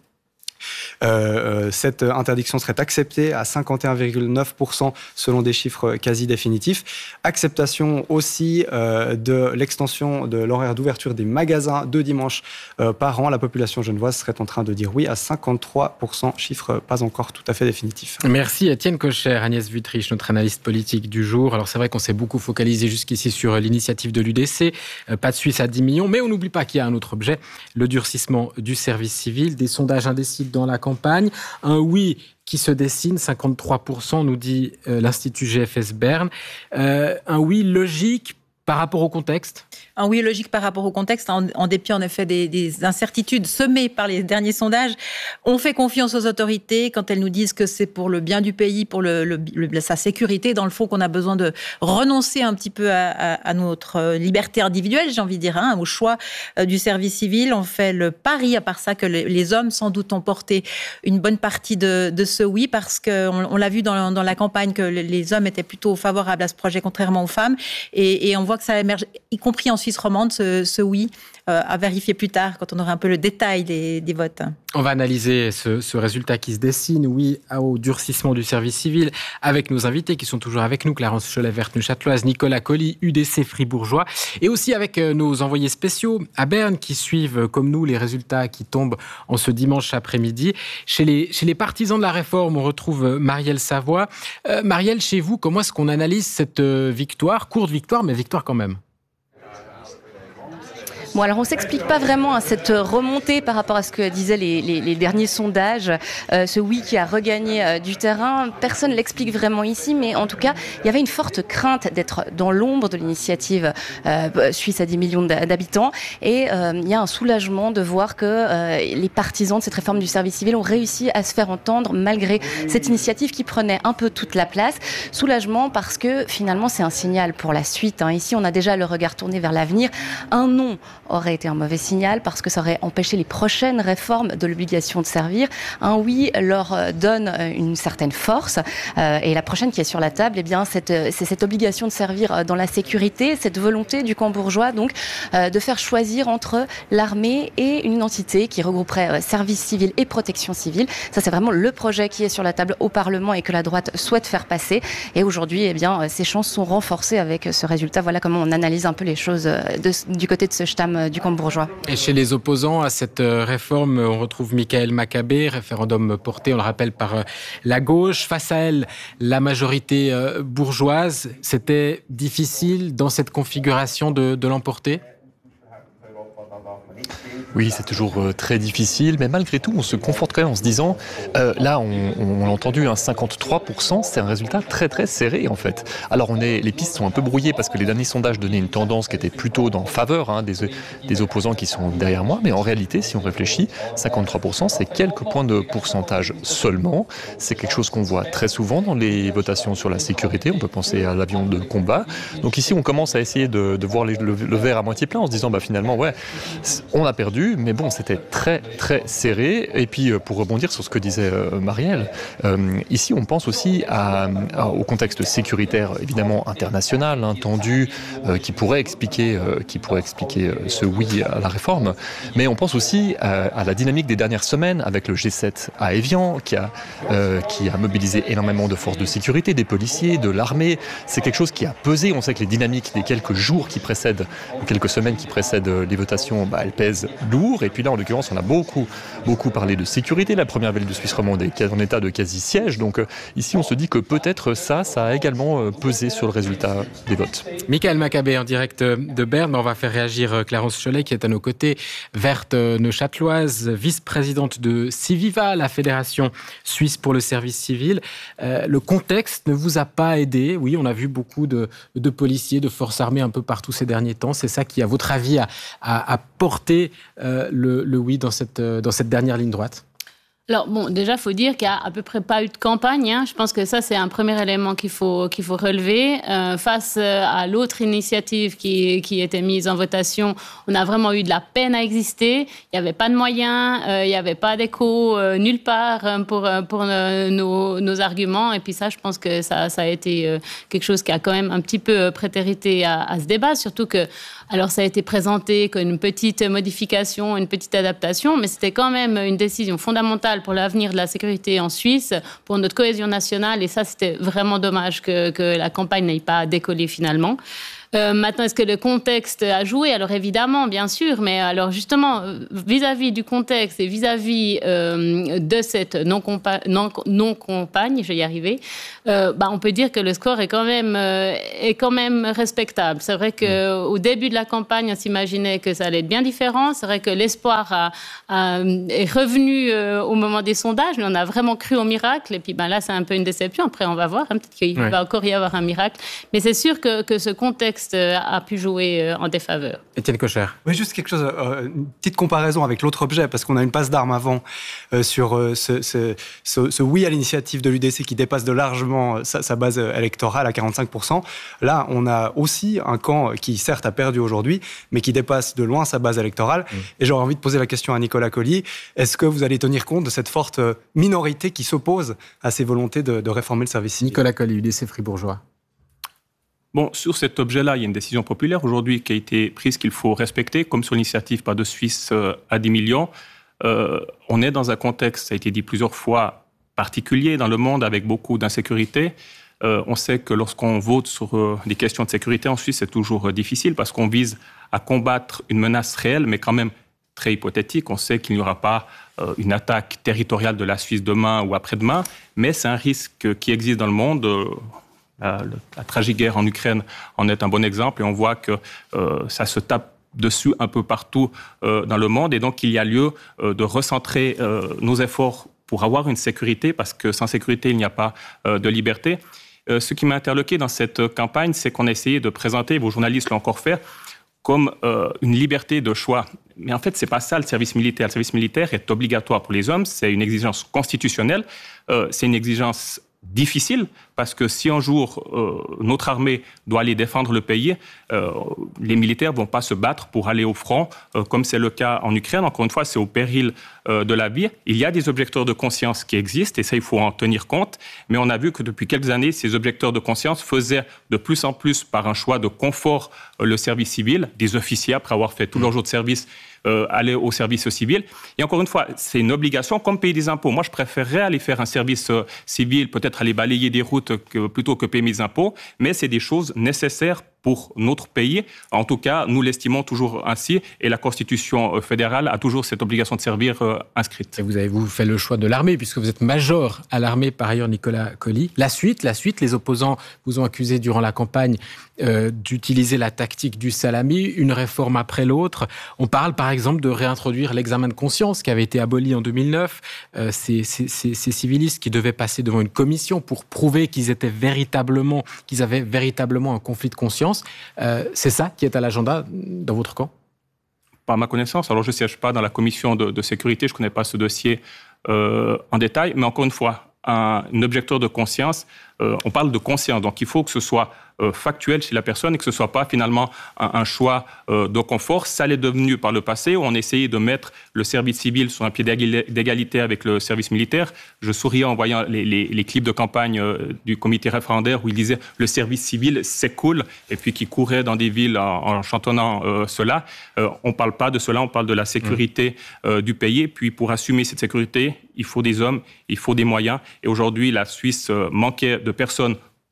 Cette interdiction serait acceptée à 51,9% selon des chiffres quasi définitifs. Acceptation aussi de l'extension de l'horaire d'ouverture des magasins 2 dimanches par an. La population genevoise serait en train de dire oui à 53%, chiffre pas encore tout à fait définitif. Merci Étienne Kocher, Agnès Wüthrich, notre analyste politique du jour. Alors c'est vrai qu'on s'est beaucoup focalisé jusqu'ici sur l'initiative de l'UDC, pas de Suisse à 10 millions, mais on n'oublie pas qu'il y a un autre objet, le durcissement du service civil, des sondages indécis dans la campagne, un oui qui se dessine, 53% nous dit l'Institut GFS Berne, un oui logique par rapport au contexte. Un oui logique par rapport au contexte, en dépit en effet des incertitudes semées par les derniers sondages. On fait confiance aux autorités quand elles nous disent que c'est pour le bien du pays, pour sa sécurité, dans le fond, qu'on a besoin de renoncer un petit peu à notre liberté individuelle, j'ai envie de dire, au choix du service civil. On fait le pari, à part ça, que les hommes, sans doute, ont porté une bonne partie de ce oui, parce qu'on l'a vu dans la campagne que les hommes étaient plutôt favorables à ce projet, contrairement aux femmes. Et on voit que ça émerge, y compris en Suisse romande, ce oui, à vérifier plus tard, quand on aura un peu le détail des votes. On va analyser ce résultat qui se dessine, oui, au durcissement du service civil, avec nos invités qui sont toujours avec nous, Clarence Cholet-Vert, Neuchâteloise, Nicolas Colli, UDC fribourgeois, et aussi avec nos envoyés spéciaux à Berne qui suivent, comme nous, les résultats qui tombent en ce dimanche après-midi. Chez les partisans de la réforme, on retrouve Marielle Savoie. Marielle, chez vous, comment est-ce qu'on analyse cette victoire, courte victoire, mais victoire quand même ? Bon, alors on ne s'explique pas vraiment à cette remontée par rapport à ce que disaient les derniers sondages. Ce oui qui a regagné du terrain, personne ne l'explique vraiment ici, mais en tout cas, il y avait une forte crainte d'être dans l'ombre de l'initiative suisse à 10 millions d'habitants. Et il y a un soulagement de voir que les partisans de cette réforme du service civil ont réussi à se faire entendre malgré cette initiative qui prenait un peu toute la place. Soulagement parce que finalement, c'est un signal pour la suite. Ici, on a déjà le regard tourné vers l'avenir. Un non aurait été un mauvais signal parce que ça aurait empêché les prochaines réformes de l'obligation de servir. Un oui leur donne une certaine force et la prochaine qui est sur la table, eh bien, c'est cette obligation de servir dans la sécurité, cette volonté du camp bourgeois donc de faire choisir entre l'armée et une entité qui regrouperait service civil et protection civile. Ça, c'est vraiment le projet qui est sur la table au Parlement et que la droite souhaite faire passer. Et aujourd'hui, eh bien, ces chances sont renforcées avec ce résultat. Voilà comment on analyse un peu les choses du côté de ce Stam du camp bourgeois. Et chez les opposants à cette réforme, on retrouve Michael Maccabé, référendum porté, on le rappelle, par la gauche. Face à elle, la majorité bourgeoise. C'était difficile dans cette configuration de l'emporter ? Oui, c'est toujours très difficile, mais malgré tout, on se conforte quand même en se disant, là, on l'a entendu, 53%, c'est un résultat très très serré en fait. Alors les pistes sont un peu brouillées parce que les derniers sondages donnaient une tendance qui était plutôt dans faveur des opposants qui sont derrière moi, mais en réalité, si on réfléchit, 53%, c'est quelques points de pourcentage seulement. C'est quelque chose qu'on voit très souvent dans les votations sur la sécurité. On peut penser à l'avion de combat. Donc ici, on commence à essayer de voir le verre à moitié plein en se disant, finalement, ouais, on a perdu, mais bon, c'était très très serré. Et puis pour rebondir sur ce que disait Marielle, ici on pense aussi au contexte sécuritaire évidemment international, tendu, qui pourrait expliquer ce oui à la réforme. Mais on pense aussi à la dynamique des dernières semaines avec le G7 à Évian, qui a mobilisé énormément de forces de sécurité, des policiers, de l'armée. C'est quelque chose qui a pesé. On sait que les dynamiques des quelques jours qui précèdent, quelques semaines qui précèdent les votations, elles pèse lourd. Et puis là, en l'occurrence, on a beaucoup parlé de sécurité. La première ville de Suisse romande est en état de quasi-siège. Donc ici, on se dit que peut-être ça a également pesé sur le résultat des votes. Michael Maccabée en direct de Berne. On va faire réagir Clarence Cholet qui est à nos côtés, verte neuchâteloise, vice-présidente de Civiva, la Fédération suisse pour le service civil. Le contexte ne vous a pas aidé. Oui, on a vu beaucoup de policiers, de forces armées un peu partout ces derniers temps. C'est ça qui, à votre avis, a porté le oui dans cette dernière ligne droite? Alors bon, déjà, il faut dire qu'il n'y a à peu près pas eu de campagne. Je pense que ça, c'est un premier élément qu'il faut relever. Face à l'autre initiative qui était mise en votation, on a vraiment eu de la peine à exister. Il n'y avait pas de moyens, il n'y avait pas d'écho nulle part pour nos arguments. Et puis ça, je pense que ça a été quelque chose qui a quand même un petit peu prêté à ce débat, surtout que alors ça a été présenté comme une petite modification, une petite adaptation, mais c'était quand même une décision fondamentale pour l'avenir de la sécurité en Suisse, pour notre cohésion nationale, et ça c'était vraiment dommage que la campagne n'ait pas décollé finalement. Maintenant, est-ce que le contexte a joué? Alors évidemment, bien sûr, mais alors justement, vis-à-vis du contexte et vis-à-vis de cette non-campagne, je vais y arriver, on peut dire que le score est quand même respectable. C'est vrai qu'au début de la campagne, on s'imaginait que ça allait être bien différent. C'est vrai que l'espoir est revenu au moment des sondages, mais on a vraiment cru au miracle. Et puis là, c'est un peu une déception. Après, on va voir. Peut-être qu'il va encore y avoir un miracle. Mais c'est sûr que ce contexte a pu jouer en défaveur. Étienne Kocher. Oui, juste quelque chose, une petite comparaison avec l'autre objet, parce qu'on a une passe d'armes avant sur ce oui à l'initiative de l'UDC qui dépasse de largement sa base électorale à 45%. Là, on a aussi un camp qui, certes, a perdu aujourd'hui, mais qui dépasse de loin sa base électorale. Et j'aurais envie de poser la question à Nicolas Colli. Est-ce que vous allez tenir compte de cette forte minorité qui s'oppose à ces volontés de réformer le service civil? Nicolas Colli, UDC fribourgeois. Bon, sur cet objet-là, il y a une décision populaire aujourd'hui qui a été prise qu'il faut respecter, comme sur l'initiative Pas de Suisse à 10 millions. On est dans un contexte, ça a été dit plusieurs fois, particulier dans le monde avec beaucoup d'insécurité. On sait que lorsqu'on vote sur des questions de sécurité en Suisse, c'est toujours difficile parce qu'on vise à combattre une menace réelle, mais quand même très hypothétique. On sait qu'il n'y aura pas une attaque territoriale de la Suisse demain ou après-demain, mais c'est un risque qui existe dans le monde. La tragique guerre en Ukraine en est un bon exemple et on voit que ça se tape dessus un peu partout dans le monde et donc il y a lieu de recentrer nos efforts pour avoir une sécurité parce que sans sécurité il n'y a pas de liberté. Ce qui m'a interloqué dans cette campagne, c'est qu'on a essayé de présenter, vos journalistes l'ont encore fait, comme une liberté de choix. Mais en fait, c'est pas ça le service militaire. Le service militaire est obligatoire pour les hommes, c'est une exigence constitutionnelle, c'est une exigence difficile parce que si un jour notre armée doit aller défendre le pays, les militaires vont pas se battre pour aller au front comme c'est le cas en Ukraine. Encore une fois, c'est au péril de la vie. Il y a des objecteurs de conscience qui existent et ça, il faut en tenir compte. Mais on a vu que depuis quelques années, ces objecteurs de conscience faisaient de plus en plus par un choix de confort le service civil. Des officiers, après avoir fait tout leur jour de service, aller au service civil. Et encore une fois, c'est une obligation comme payer des impôts. Moi, je préférerais aller faire un service civil, peut-être aller balayer des routes plutôt que payer mes impôts, mais c'est des choses nécessaires pour notre pays. En tout cas, nous l'estimons toujours ainsi et la Constitution fédérale a toujours cette obligation de servir inscrite. Et vous avez fait le choix de l'armée puisque vous êtes major à l'armée par ailleurs, Nicolas Colli. La suite, les opposants vous ont accusé durant la campagne d'utiliser la tactique du salami, une réforme après l'autre. On parle par exemple de réintroduire l'examen de conscience qui avait été aboli en 2009. Ces civilistes qui devaient passer devant une commission pour prouver qu'ils avaient véritablement un conflit de conscience. C'est ça qui est à l'agenda dans votre camp? Pas à ma connaissance. Alors, je ne siège pas dans la commission de sécurité, je ne connais pas ce dossier en détail, mais encore une fois, un objecteur de conscience, on parle de conscience, donc il faut que ce soit factuel chez la personne et que ce ne soit pas finalement un choix de confort. Ça l'est devenu par le passé, où on essayait de mettre le service civil sur un pied d'égalité avec le service militaire. Je souriais en voyant les clips de campagne du comité référendaire où il disait « le service civil, c'est cool », et puis qui courait dans des villes en chantonnant cela. On ne parle pas de cela, on parle de la sécurité du pays. Puis pour assumer cette sécurité, il faut des hommes, il faut des moyens. Et aujourd'hui, la Suisse manquait de personnes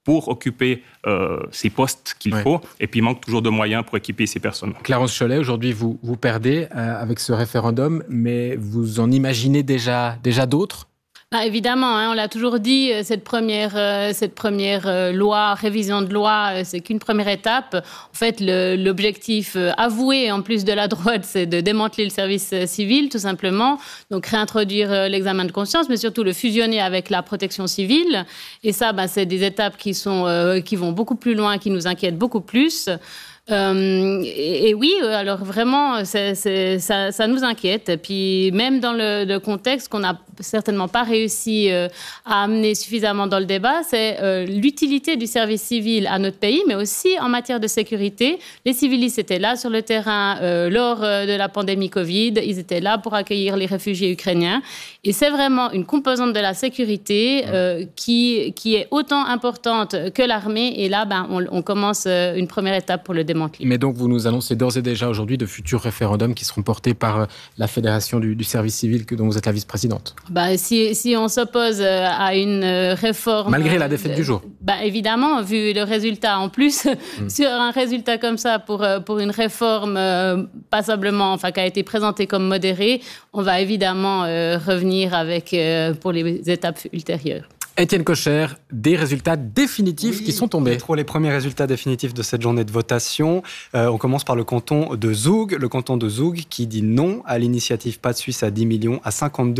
pour occuper ces postes qu'il faut, et puis il manque toujours de moyens pour équiper ces personnes. Clarence Chollet, aujourd'hui vous perdez avec ce référendum, mais vous en imaginez déjà d'autres ? Évidemment, on l'a toujours dit, cette première loi, révision de loi, c'est qu'une première étape. En fait, l'objectif avoué, en plus de la droite, c'est de démanteler le service civil, tout simplement. Donc, réintroduire l'examen de conscience, mais surtout le fusionner avec la protection civile. Et ça, c'est des étapes qui vont beaucoup plus loin, qui nous inquiètent beaucoup plus. Et oui, alors vraiment, ça nous inquiète. Et puis même dans le contexte qu'on n'a certainement pas réussi à amener suffisamment dans le débat, c'est l'utilité du service civil à notre pays, mais aussi en matière de sécurité. Les civilistes étaient là sur le terrain lors de la pandémie Covid. Ils étaient là pour accueillir les réfugiés ukrainiens. Et c'est vraiment une composante de la sécurité qui est autant importante que l'armée. Et là, on commence une première étape pour le démanteler. Mais donc, vous nous annoncez d'ores et déjà aujourd'hui de futurs référendums qui seront portés par la Fédération du service civil dont vous êtes la vice-présidente. Si on s'oppose à une réforme... Malgré la défaite du jour. Évidemment, vu le résultat en plus, sur un résultat comme ça pour une réforme passablement, qui a été présentée comme modérée, on va évidemment revenir pour les étapes ultérieures. Étienne Kocher, des résultats définitifs qui sont tombés. Les premiers résultats définitifs de cette journée de votation. On commence par le canton de Zoug. Le canton de Zoug qui dit non à l'initiative Pas de Suisse à 10 millions à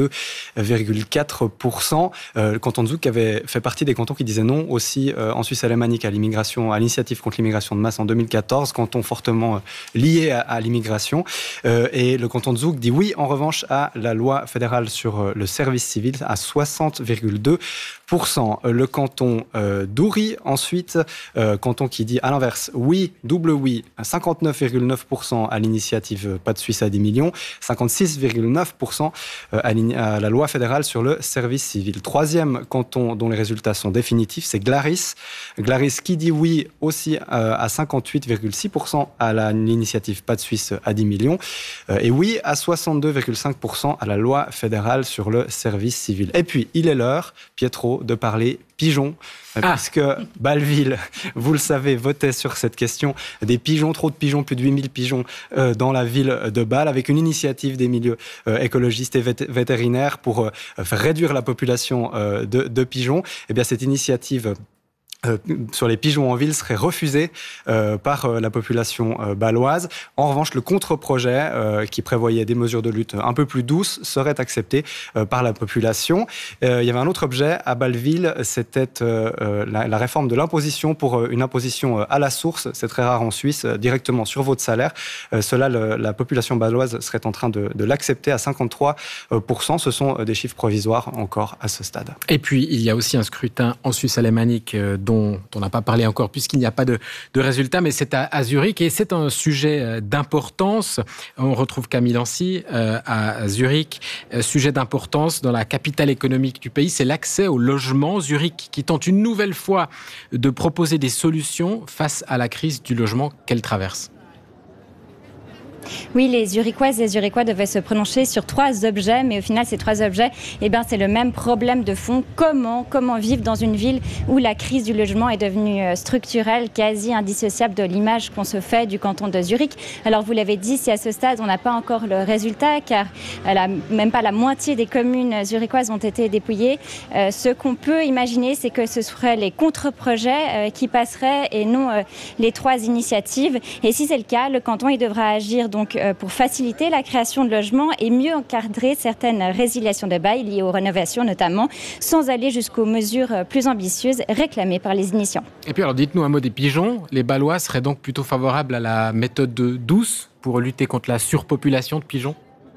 52,4%. Le canton de Zoug qui avait fait partie des cantons qui disaient non aussi en Suisse alémanique à l'initiative contre l'immigration de masse en 2014, canton fortement lié à l'immigration. Et le canton de Zoug dit oui en revanche à la loi fédérale sur le service civil à 60,2%. Le canton d'Oury, ensuite, canton qui dit à l'inverse, oui, double oui, 59,9% à l'initiative Pas de Suisse à 10 millions, 56,9% à la loi fédérale sur le service civil. Troisième canton dont les résultats sont définitifs, c'est Glaris. Glaris qui dit oui aussi à 58,6% à l'initiative Pas de Suisse à 10 millions, et oui à 62,5% à la loi fédérale sur le service civil. Et puis, il est l'heure, Pietro, de parler pigeons, puisque Bâle-Ville, vous le savez, votait sur cette question des pigeons, trop de pigeons, plus de 8000 pigeons dans la ville de Bâle, avec une initiative des milieux écologistes et vétérinaires pour faire réduire la population de pigeons. Eh bien, cette initiative sur les pigeons en ville serait refusé par la population bâloise. En revanche, le contre-projet qui prévoyait des mesures de lutte un peu plus douces serait accepté par la population. Il y avait un autre objet à Bâle-Ville, c'était la réforme de l'imposition pour une imposition à la source, c'est très rare en Suisse, directement sur votre salaire. Cela, la population bâloise serait en train de l'accepter à 53%. Ce sont des chiffres provisoires encore à ce stade. Et puis, il y a aussi un scrutin en Suisse alémanique dont on n'a pas parlé encore puisqu'il n'y a pas de résultat, mais c'est à Zurich et c'est un sujet d'importance. On retrouve Camille Lancy à Zurich. Sujet d'importance dans la capitale économique du pays, c'est l'accès au logement. Zurich qui tente une nouvelle fois de proposer des solutions face à la crise du logement qu'elle traverse. Oui, les Zurichoises et Zurichois devaient se prononcer sur 3 objets, mais au final, ces 3 objets, c'est le même problème de fond. Comment vivre dans une ville où la crise du logement est devenue structurelle, quasi indissociable de l'image qu'on se fait du canton de Zurich. Alors, vous l'avez dit, si à ce stade, on n'a pas encore le résultat, car même pas la moitié des communes zurichoises ont été dépouillées, ce qu'on peut imaginer, c'est que ce seraient les contre-projets qui passeraient et non les 3 initiatives. Et si c'est le cas, le canton il devra agir donc pour faciliter la création de logements et mieux encadrer certaines résiliations de bail liées aux rénovations notamment, sans aller jusqu'aux mesures plus ambitieuses réclamées par les initiants. Et puis alors dites-nous un mot des pigeons. Les Bâlois seraient donc plutôt favorables à la méthode douce pour lutter contre la surpopulation de pigeons ?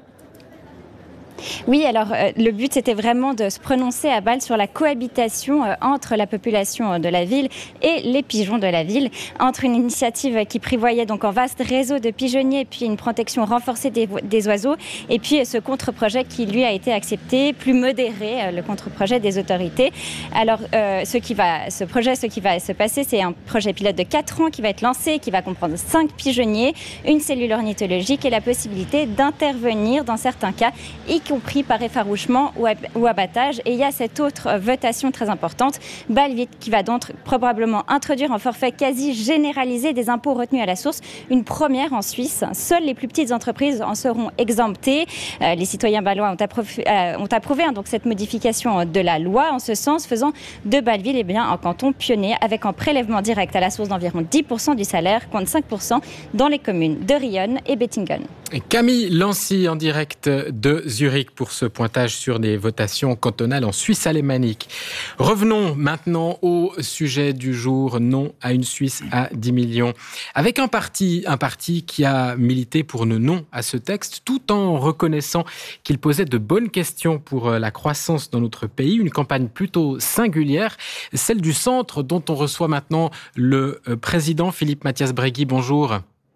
Oui, alors le but c'était vraiment de se prononcer à Bâle sur la cohabitation entre la population de la ville et les pigeons de la ville, entre une initiative qui prévoyait donc un vaste réseau de pigeonniers puis une protection renforcée des oiseaux et puis ce contre-projet qui lui a été accepté, plus modéré, le contre-projet des autorités. Alors ce qui va se passer, c'est un projet pilote de 4 ans qui va être lancé, qui va comprendre 5 pigeonniers, une cellule ornithologique et la possibilité d'intervenir dans certains cas, y compris pris par effarouchement ou abattage. Et il y a cette autre votation très importante, Bâle-Ville, qui va donc probablement introduire un forfait quasi généralisé des impôts retenus à la source. Une première en Suisse. Seules les plus petites entreprises en seront exemptées. Les citoyens bâlois ont approuvé donc cette modification de la loi en ce sens, faisant de Bâle-Ville un canton pionnier avec un prélèvement direct à la source d'environ 10% du salaire, contre 5% dans les communes de Rion et Bettingen. Et Camille Lancy en direct de Zurich pour ce pointage sur des votations cantonales en Suisse alémanique. Revenons maintenant au sujet du jour, non à une Suisse à 10 millions. Avec un parti qui a milité pour le non à ce texte, tout en reconnaissant qu'il posait de bonnes questions pour la croissance dans notre pays. Une campagne plutôt singulière, celle du centre dont on reçoit maintenant le président Philippe Mathias Bregui. Bonjour.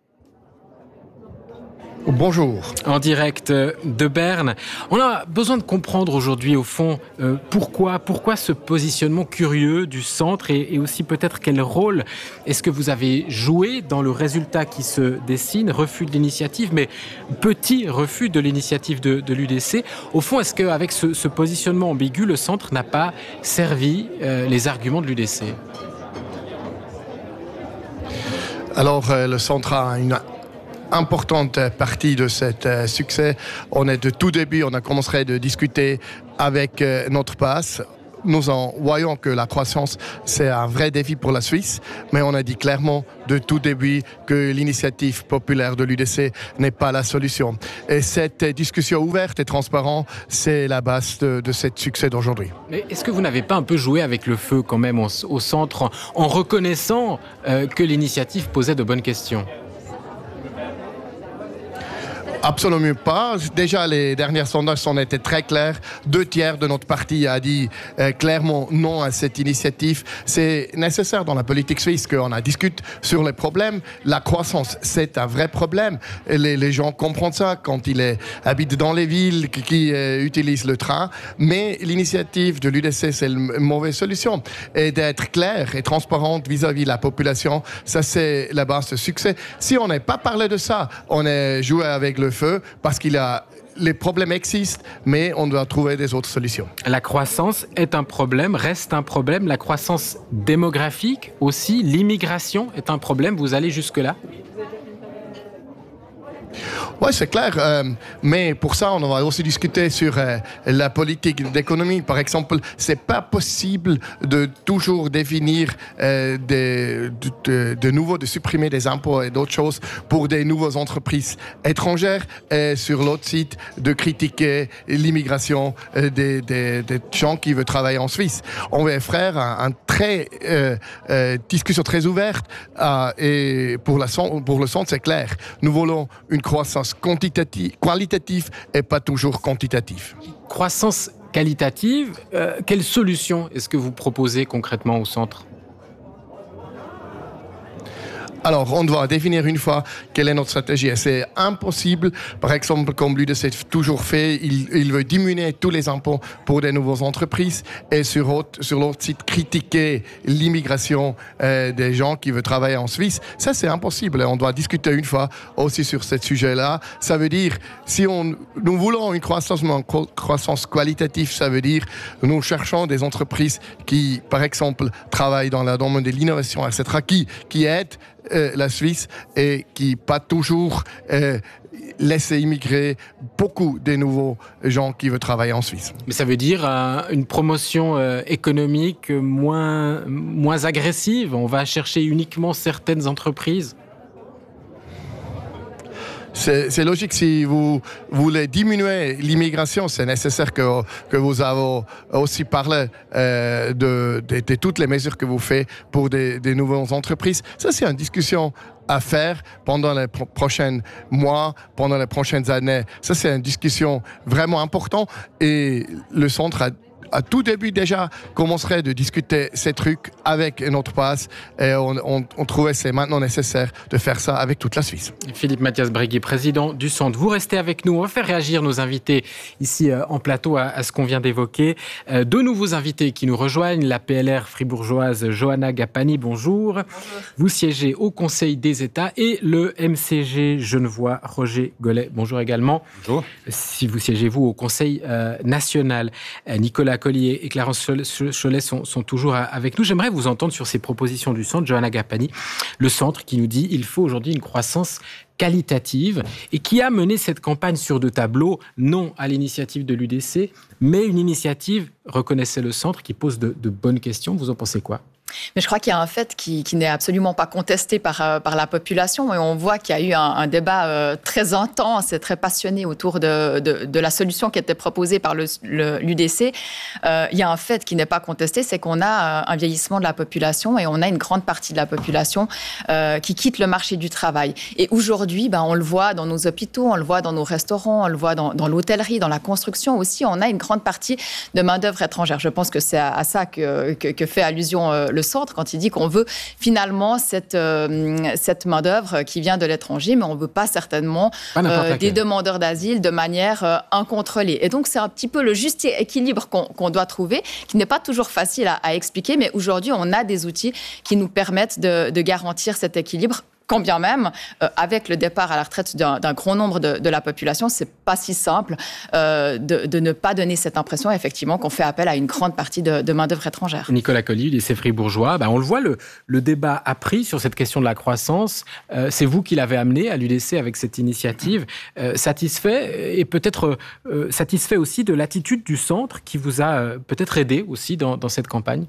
Bonjour. En direct de Berne. On a besoin de comprendre aujourd'hui, au fond, pourquoi ce positionnement curieux du centre et aussi peut-être quel rôle est-ce que vous avez joué dans le résultat qui se dessine, refus de l'initiative, mais petit refus de l'initiative de l'UDC. Au fond, est-ce qu'avec ce positionnement ambigu, le centre n'a pas servi les arguments de l'UDC ? Alors, le centre a une importante partie de cet succès. On est de tout début, on a commencé à discuter avec notre passe. Nous en voyons que la croissance, c'est un vrai défi pour la Suisse, mais on a dit clairement de tout début que l'initiative populaire de l'UDC n'est pas la solution. Et cette discussion ouverte et transparente, c'est la base de ce succès d'aujourd'hui. Mais est-ce que vous n'avez pas un peu joué avec le feu quand même au centre en reconnaissant que l'initiative posait de bonnes questions ? Absolument pas. Déjà, les derniers sondages ont été très clairs. 2/3 de notre parti a dit clairement non à cette initiative. C'est nécessaire dans la politique suisse qu'on discute sur les problèmes. La croissance, c'est un vrai problème. Les gens comprennent ça quand ils habitent dans les villes, qui utilisent le train. Mais l'initiative de l'UDC, c'est une mauvaise solution. Et d'être clair et transparente vis-à-vis de la population, ça, c'est la base de succès. Si on n'a pas parlé de ça, on a joué avec le feu parce les problèmes existent, mais on doit trouver des autres solutions. La croissance est un problème, reste un problème. La croissance démographique aussi, l'immigration est un problème. Vous allez jusque-là ? Oui, c'est clair. Mais pour ça, on va aussi discuter sur la politique d'économie. Par exemple, c'est pas possible de toujours définir de nouveau, de supprimer des impôts et d'autres choses pour des nouvelles entreprises étrangères. Et sur l'autre site, de critiquer l'immigration des gens qui veulent travailler en Suisse. On va faire discussion très ouverte. Et pour le centre, c'est clair. Nous voulons une croissance qualitative et pas toujours quantitative. Croissance qualitative, quelle solution est-ce que vous proposez concrètement au centre ? Alors, on doit définir une fois quelle est notre stratégie. Et c'est impossible, par exemple, comme l'UDC a toujours fait, il veut diminuer tous les impôts pour des nouvelles entreprises et sur l'autre site, critiquer l'immigration des gens qui veulent travailler en Suisse. Ça, c'est impossible. On doit discuter une fois aussi sur ce sujet-là. Ça veut dire, si nous voulons une croissance qualitative, ça veut dire nous cherchons des entreprises qui, par exemple, travaillent dans le domaine de l'innovation, etc., qui aident la Suisse et qui pas toujours laisser immigrer beaucoup de nouveaux gens qui veulent travailler en Suisse. Mais ça veut dire une promotion économique moins agressive. On va chercher uniquement certaines entreprises. C'est logique, si vous voulez diminuer l'immigration, c'est nécessaire que vous avez aussi parlé de toutes les mesures que vous faites pour des nouvelles entreprises. Ça, c'est une discussion à faire pendant les prochains mois, pendant les prochaines années. Ça, c'est une discussion vraiment importante et le centre à tout début déjà, commencerait de discuter ces trucs avec notre passe. Et on trouvait que c'est maintenant nécessaire de faire ça avec toute la Suisse. Philippe Mathias Bréguy, président du Centre. Vous restez avec nous. On va faire réagir nos invités ici en plateau à ce qu'on vient d'évoquer. Deux nouveaux invités qui nous rejoignent. La PLR fribourgeoise Johanna Gapani, bonjour. Bonjour. Vous siégez au Conseil des États et le MCG genevois Roger Gollet. Bonjour également. Bonjour. Si vous siégez, vous, au Conseil national. Nicolas Collier et Clarence Cholet sont toujours avec nous. J'aimerais vous entendre sur ces propositions du Centre. Johanna Gapani, le Centre qui nous dit qu'il faut aujourd'hui une croissance qualitative et qui a mené cette campagne sur deux tableaux, non à l'initiative de l'UDC, mais une initiative, reconnaissez le Centre, qui pose de bonnes questions. Vous en pensez quoi ? Mais je crois qu'il y a un fait qui n'est absolument pas contesté par la population et on voit qu'il y a eu un débat très intense et très passionné autour de la solution qui était proposée par l'UDC. Il y a un fait qui n'est pas contesté, c'est qu'on a un vieillissement de la population et on a une grande partie de la population qui quitte le marché du travail. Et aujourd'hui, on le voit dans nos hôpitaux, on le voit dans nos restaurants, on le voit dans l'hôtellerie, dans la construction aussi, on a une grande partie de main-d'œuvre étrangère. Je pense que c'est à ça que fait allusion le Centre quand il dit qu'on veut finalement cette main-d'œuvre qui vient de l'étranger, mais on ne veut pas certainement des demandeurs d'asile de manière incontrôlée. Et donc, c'est un petit peu le juste équilibre qu'on doit trouver, qui n'est pas toujours facile à expliquer, mais aujourd'hui, on a des outils qui nous permettent de garantir cet équilibre. Quand bien même, avec le départ à la retraite d'un grand nombre de la population, c'est pas si simple de ne pas donner cette impression, effectivement, qu'on fait appel à une grande partie de main-d'œuvre étrangère. Nicolas Collier, lycée fribourgeois, on le voit, le débat a pris sur cette question de la croissance. C'est vous qui l'avez amené à l'UDC avec cette initiative. Satisfait et peut-être satisfait aussi de l'attitude du Centre qui vous a peut-être aidé aussi dans cette campagne.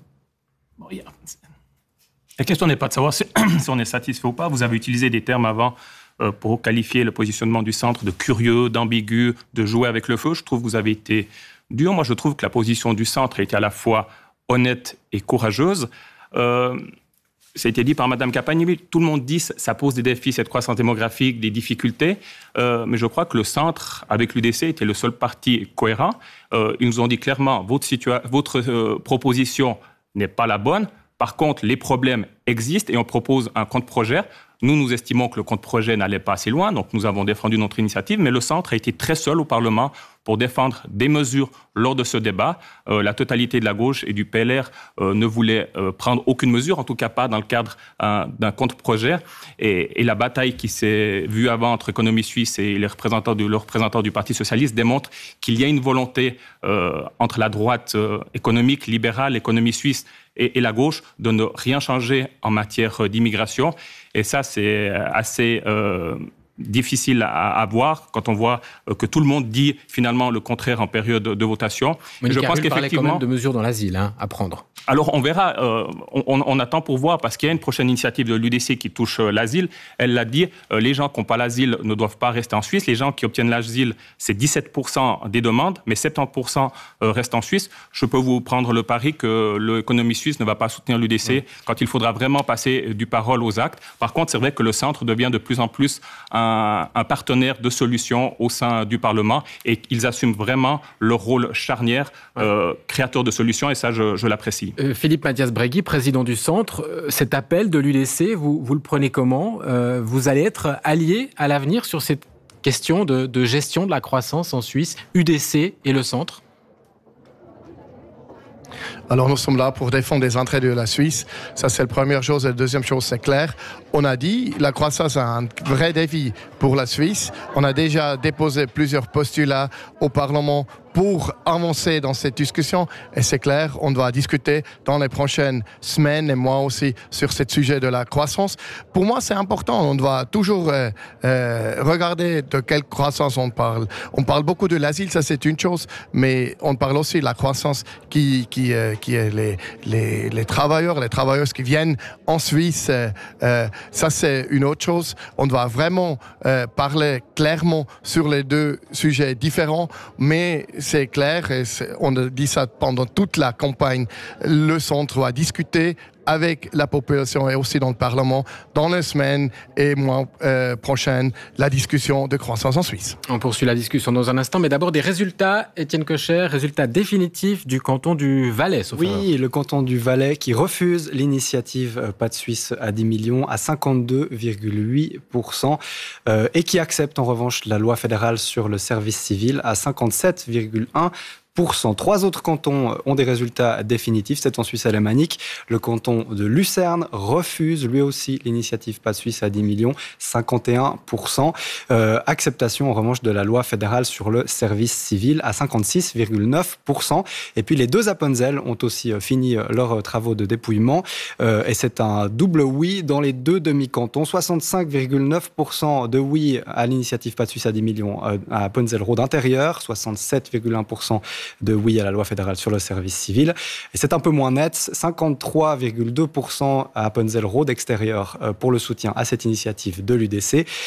La question n'est pas de savoir si on est satisfait ou pas. Vous avez utilisé des termes avant pour qualifier le positionnement du Centre de curieux, d'ambigu, de jouer avec le feu. Je trouve que vous avez été dur. Moi, je trouve que la position du Centre a été à la fois honnête et courageuse. Ça a été dit par Mme Gapani. Tout le monde dit que ça pose des défis, cette croissance démographique, des difficultés. Mais je crois que le Centre, avec l'UDC, était le seul parti cohérent. Ils nous ont dit clairement, votre proposition n'est pas la bonne. Par contre, les problèmes existent et on propose un contre-projet. Nous estimons que le contre-projet n'allait pas assez loin, donc nous avons défendu notre initiative, mais le Centre a été très seul au Parlement pour défendre des mesures lors de ce débat. La totalité de la gauche et du PLR ne voulait prendre aucune mesure, en tout cas pas dans le cadre d'un contre-projet. Et la bataille qui s'est vue avant entre Économie Suisse et les représentants du Parti Socialiste démontre qu'il y a une volonté entre la droite économique, libérale, Économie Suisse et la gauche de ne rien changer en matière d'immigration. Et ça, c'est assez difficile à voir quand on voit que tout le monde dit finalement le contraire en période de votation. Je pense qu'effectivement, parlait quand même de mesures dans l'asile à prendre. Alors on verra, on attend pour voir parce qu'il y a une prochaine initiative de l'UDC qui touche l'asile. Elle l'a dit, les gens qui n'ont pas l'asile ne doivent pas rester en Suisse. Les gens qui obtiennent l'asile, c'est 17% des demandes, mais 70% restent en Suisse. Je peux vous prendre le pari que l'économie suisse ne va pas soutenir l'UDC quand il faudra vraiment passer du parole aux actes. Par contre, c'est vrai que le Centre devient de plus en plus un partenaire de solutions au sein du Parlement et ils assument vraiment leur rôle charnière, créateur de solutions, et ça, je l'apprécie. Philippe Mathias Bréguy, président du Centre, cet appel de l'UDC, vous le prenez comment ? Vous allez être allié à l'avenir sur cette question de gestion de la croissance en Suisse, UDC et le Centre ? Alors nous sommes là pour défendre les intérêts de la Suisse. Ça, c'est la première chose. Et la deuxième chose, c'est clair. On a dit la croissance a un vrai défi pour la Suisse. On a déjà déposé plusieurs postulats au Parlement pour avancer dans cette discussion. Et c'est clair, on doit discuter dans les prochaines semaines et mois aussi sur ce sujet de la croissance. Pour moi, c'est important. On doit toujours regarder de quelle croissance on parle. On parle beaucoup de l'asile, ça c'est une chose, mais on parle aussi de la croissance qui est les travailleurs, les travailleuses qui viennent en Suisse. Ça c'est une autre chose. On doit vraiment parler clairement sur les deux sujets différents, mais c'est clair, et on a dit ça pendant toute la campagne, le Centre doit discuter avec la population et aussi dans le Parlement dans les semaines et mois prochaines la discussion de croissance en Suisse. On poursuit la discussion dans un instant, mais d'abord des résultats, Étienne Kocher, résultats définitifs du canton du Valais. Oui, le canton du Valais qui refuse l'initiative Pas de Suisse à 10 millions à 52,8% et qui accepte en revanche la loi fédérale sur le service civil à 57,1%. 3 autres cantons ont des résultats définitifs. C'est en Suisse alémanique. Le canton de Lucerne refuse lui aussi l'initiative Pas de Suisse à 10 millions, 51%. Acceptation en revanche de la loi fédérale sur le service civil à 56,9%. Et puis les 2 Appenzell ont aussi fini leurs travaux de dépouillement. Et c'est un double oui dans les 2 demi-cantons. 65,9% de oui à l'initiative Pas de Suisse à 10 millions à Appenzell-Rhodes intérieur, 67,1% de oui à la loi fédérale sur le service civil. Et c'est un peu moins net, 53,2% à Appenzell-Rhodes extérieur pour le soutien à cette initiative de l'UDC et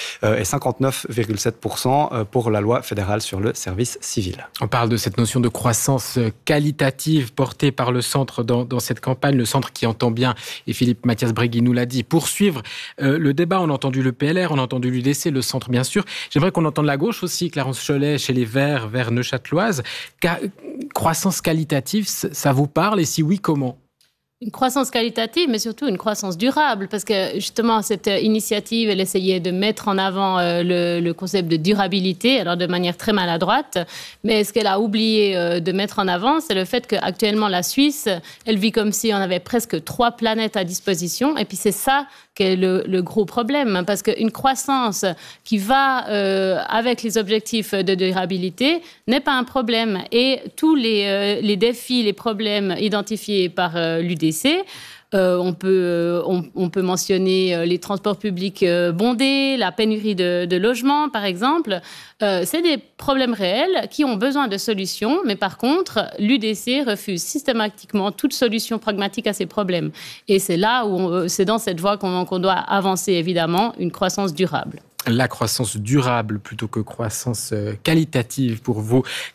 59,7% pour la loi fédérale sur le service civil. On parle de cette notion de croissance qualitative portée par le centre dans cette campagne, le centre qui entend bien, et Philippe Mathias Bregui nous l'a dit, poursuivre le débat. On a entendu le PLR, on a entendu l'UDC, le centre bien sûr. J'aimerais qu'on entende la gauche aussi, Clarence Cholet chez les Verts, vers Neuchâteloise. Croissance qualitative, ça vous parle et si oui, comment ? Une croissance qualitative, mais surtout une croissance durable, parce que justement, cette initiative, elle essayait de mettre en avant le concept de durabilité, alors de manière très maladroite, mais ce qu'elle a oublié de mettre en avant, c'est le fait qu'actuellement, la Suisse, elle vit comme si on avait presque 3 planètes à disposition, et puis c'est ça qu'est le gros problème, parce qu'une croissance qui va avec les objectifs de durabilité n'est pas un problème, et tous les défis, les problèmes identifiés par l'UDC, on peut mentionner les transports publics bondés, la pénurie de logements, par exemple. C'est des problèmes réels qui ont besoin de solutions, mais par contre, l'UDC refuse systématiquement toute solution pragmatique à ces problèmes. Et c'est là où c'est dans cette voie qu'on doit avancer, évidemment, une croissance durable. La croissance durable plutôt que croissance qualitative pour vous.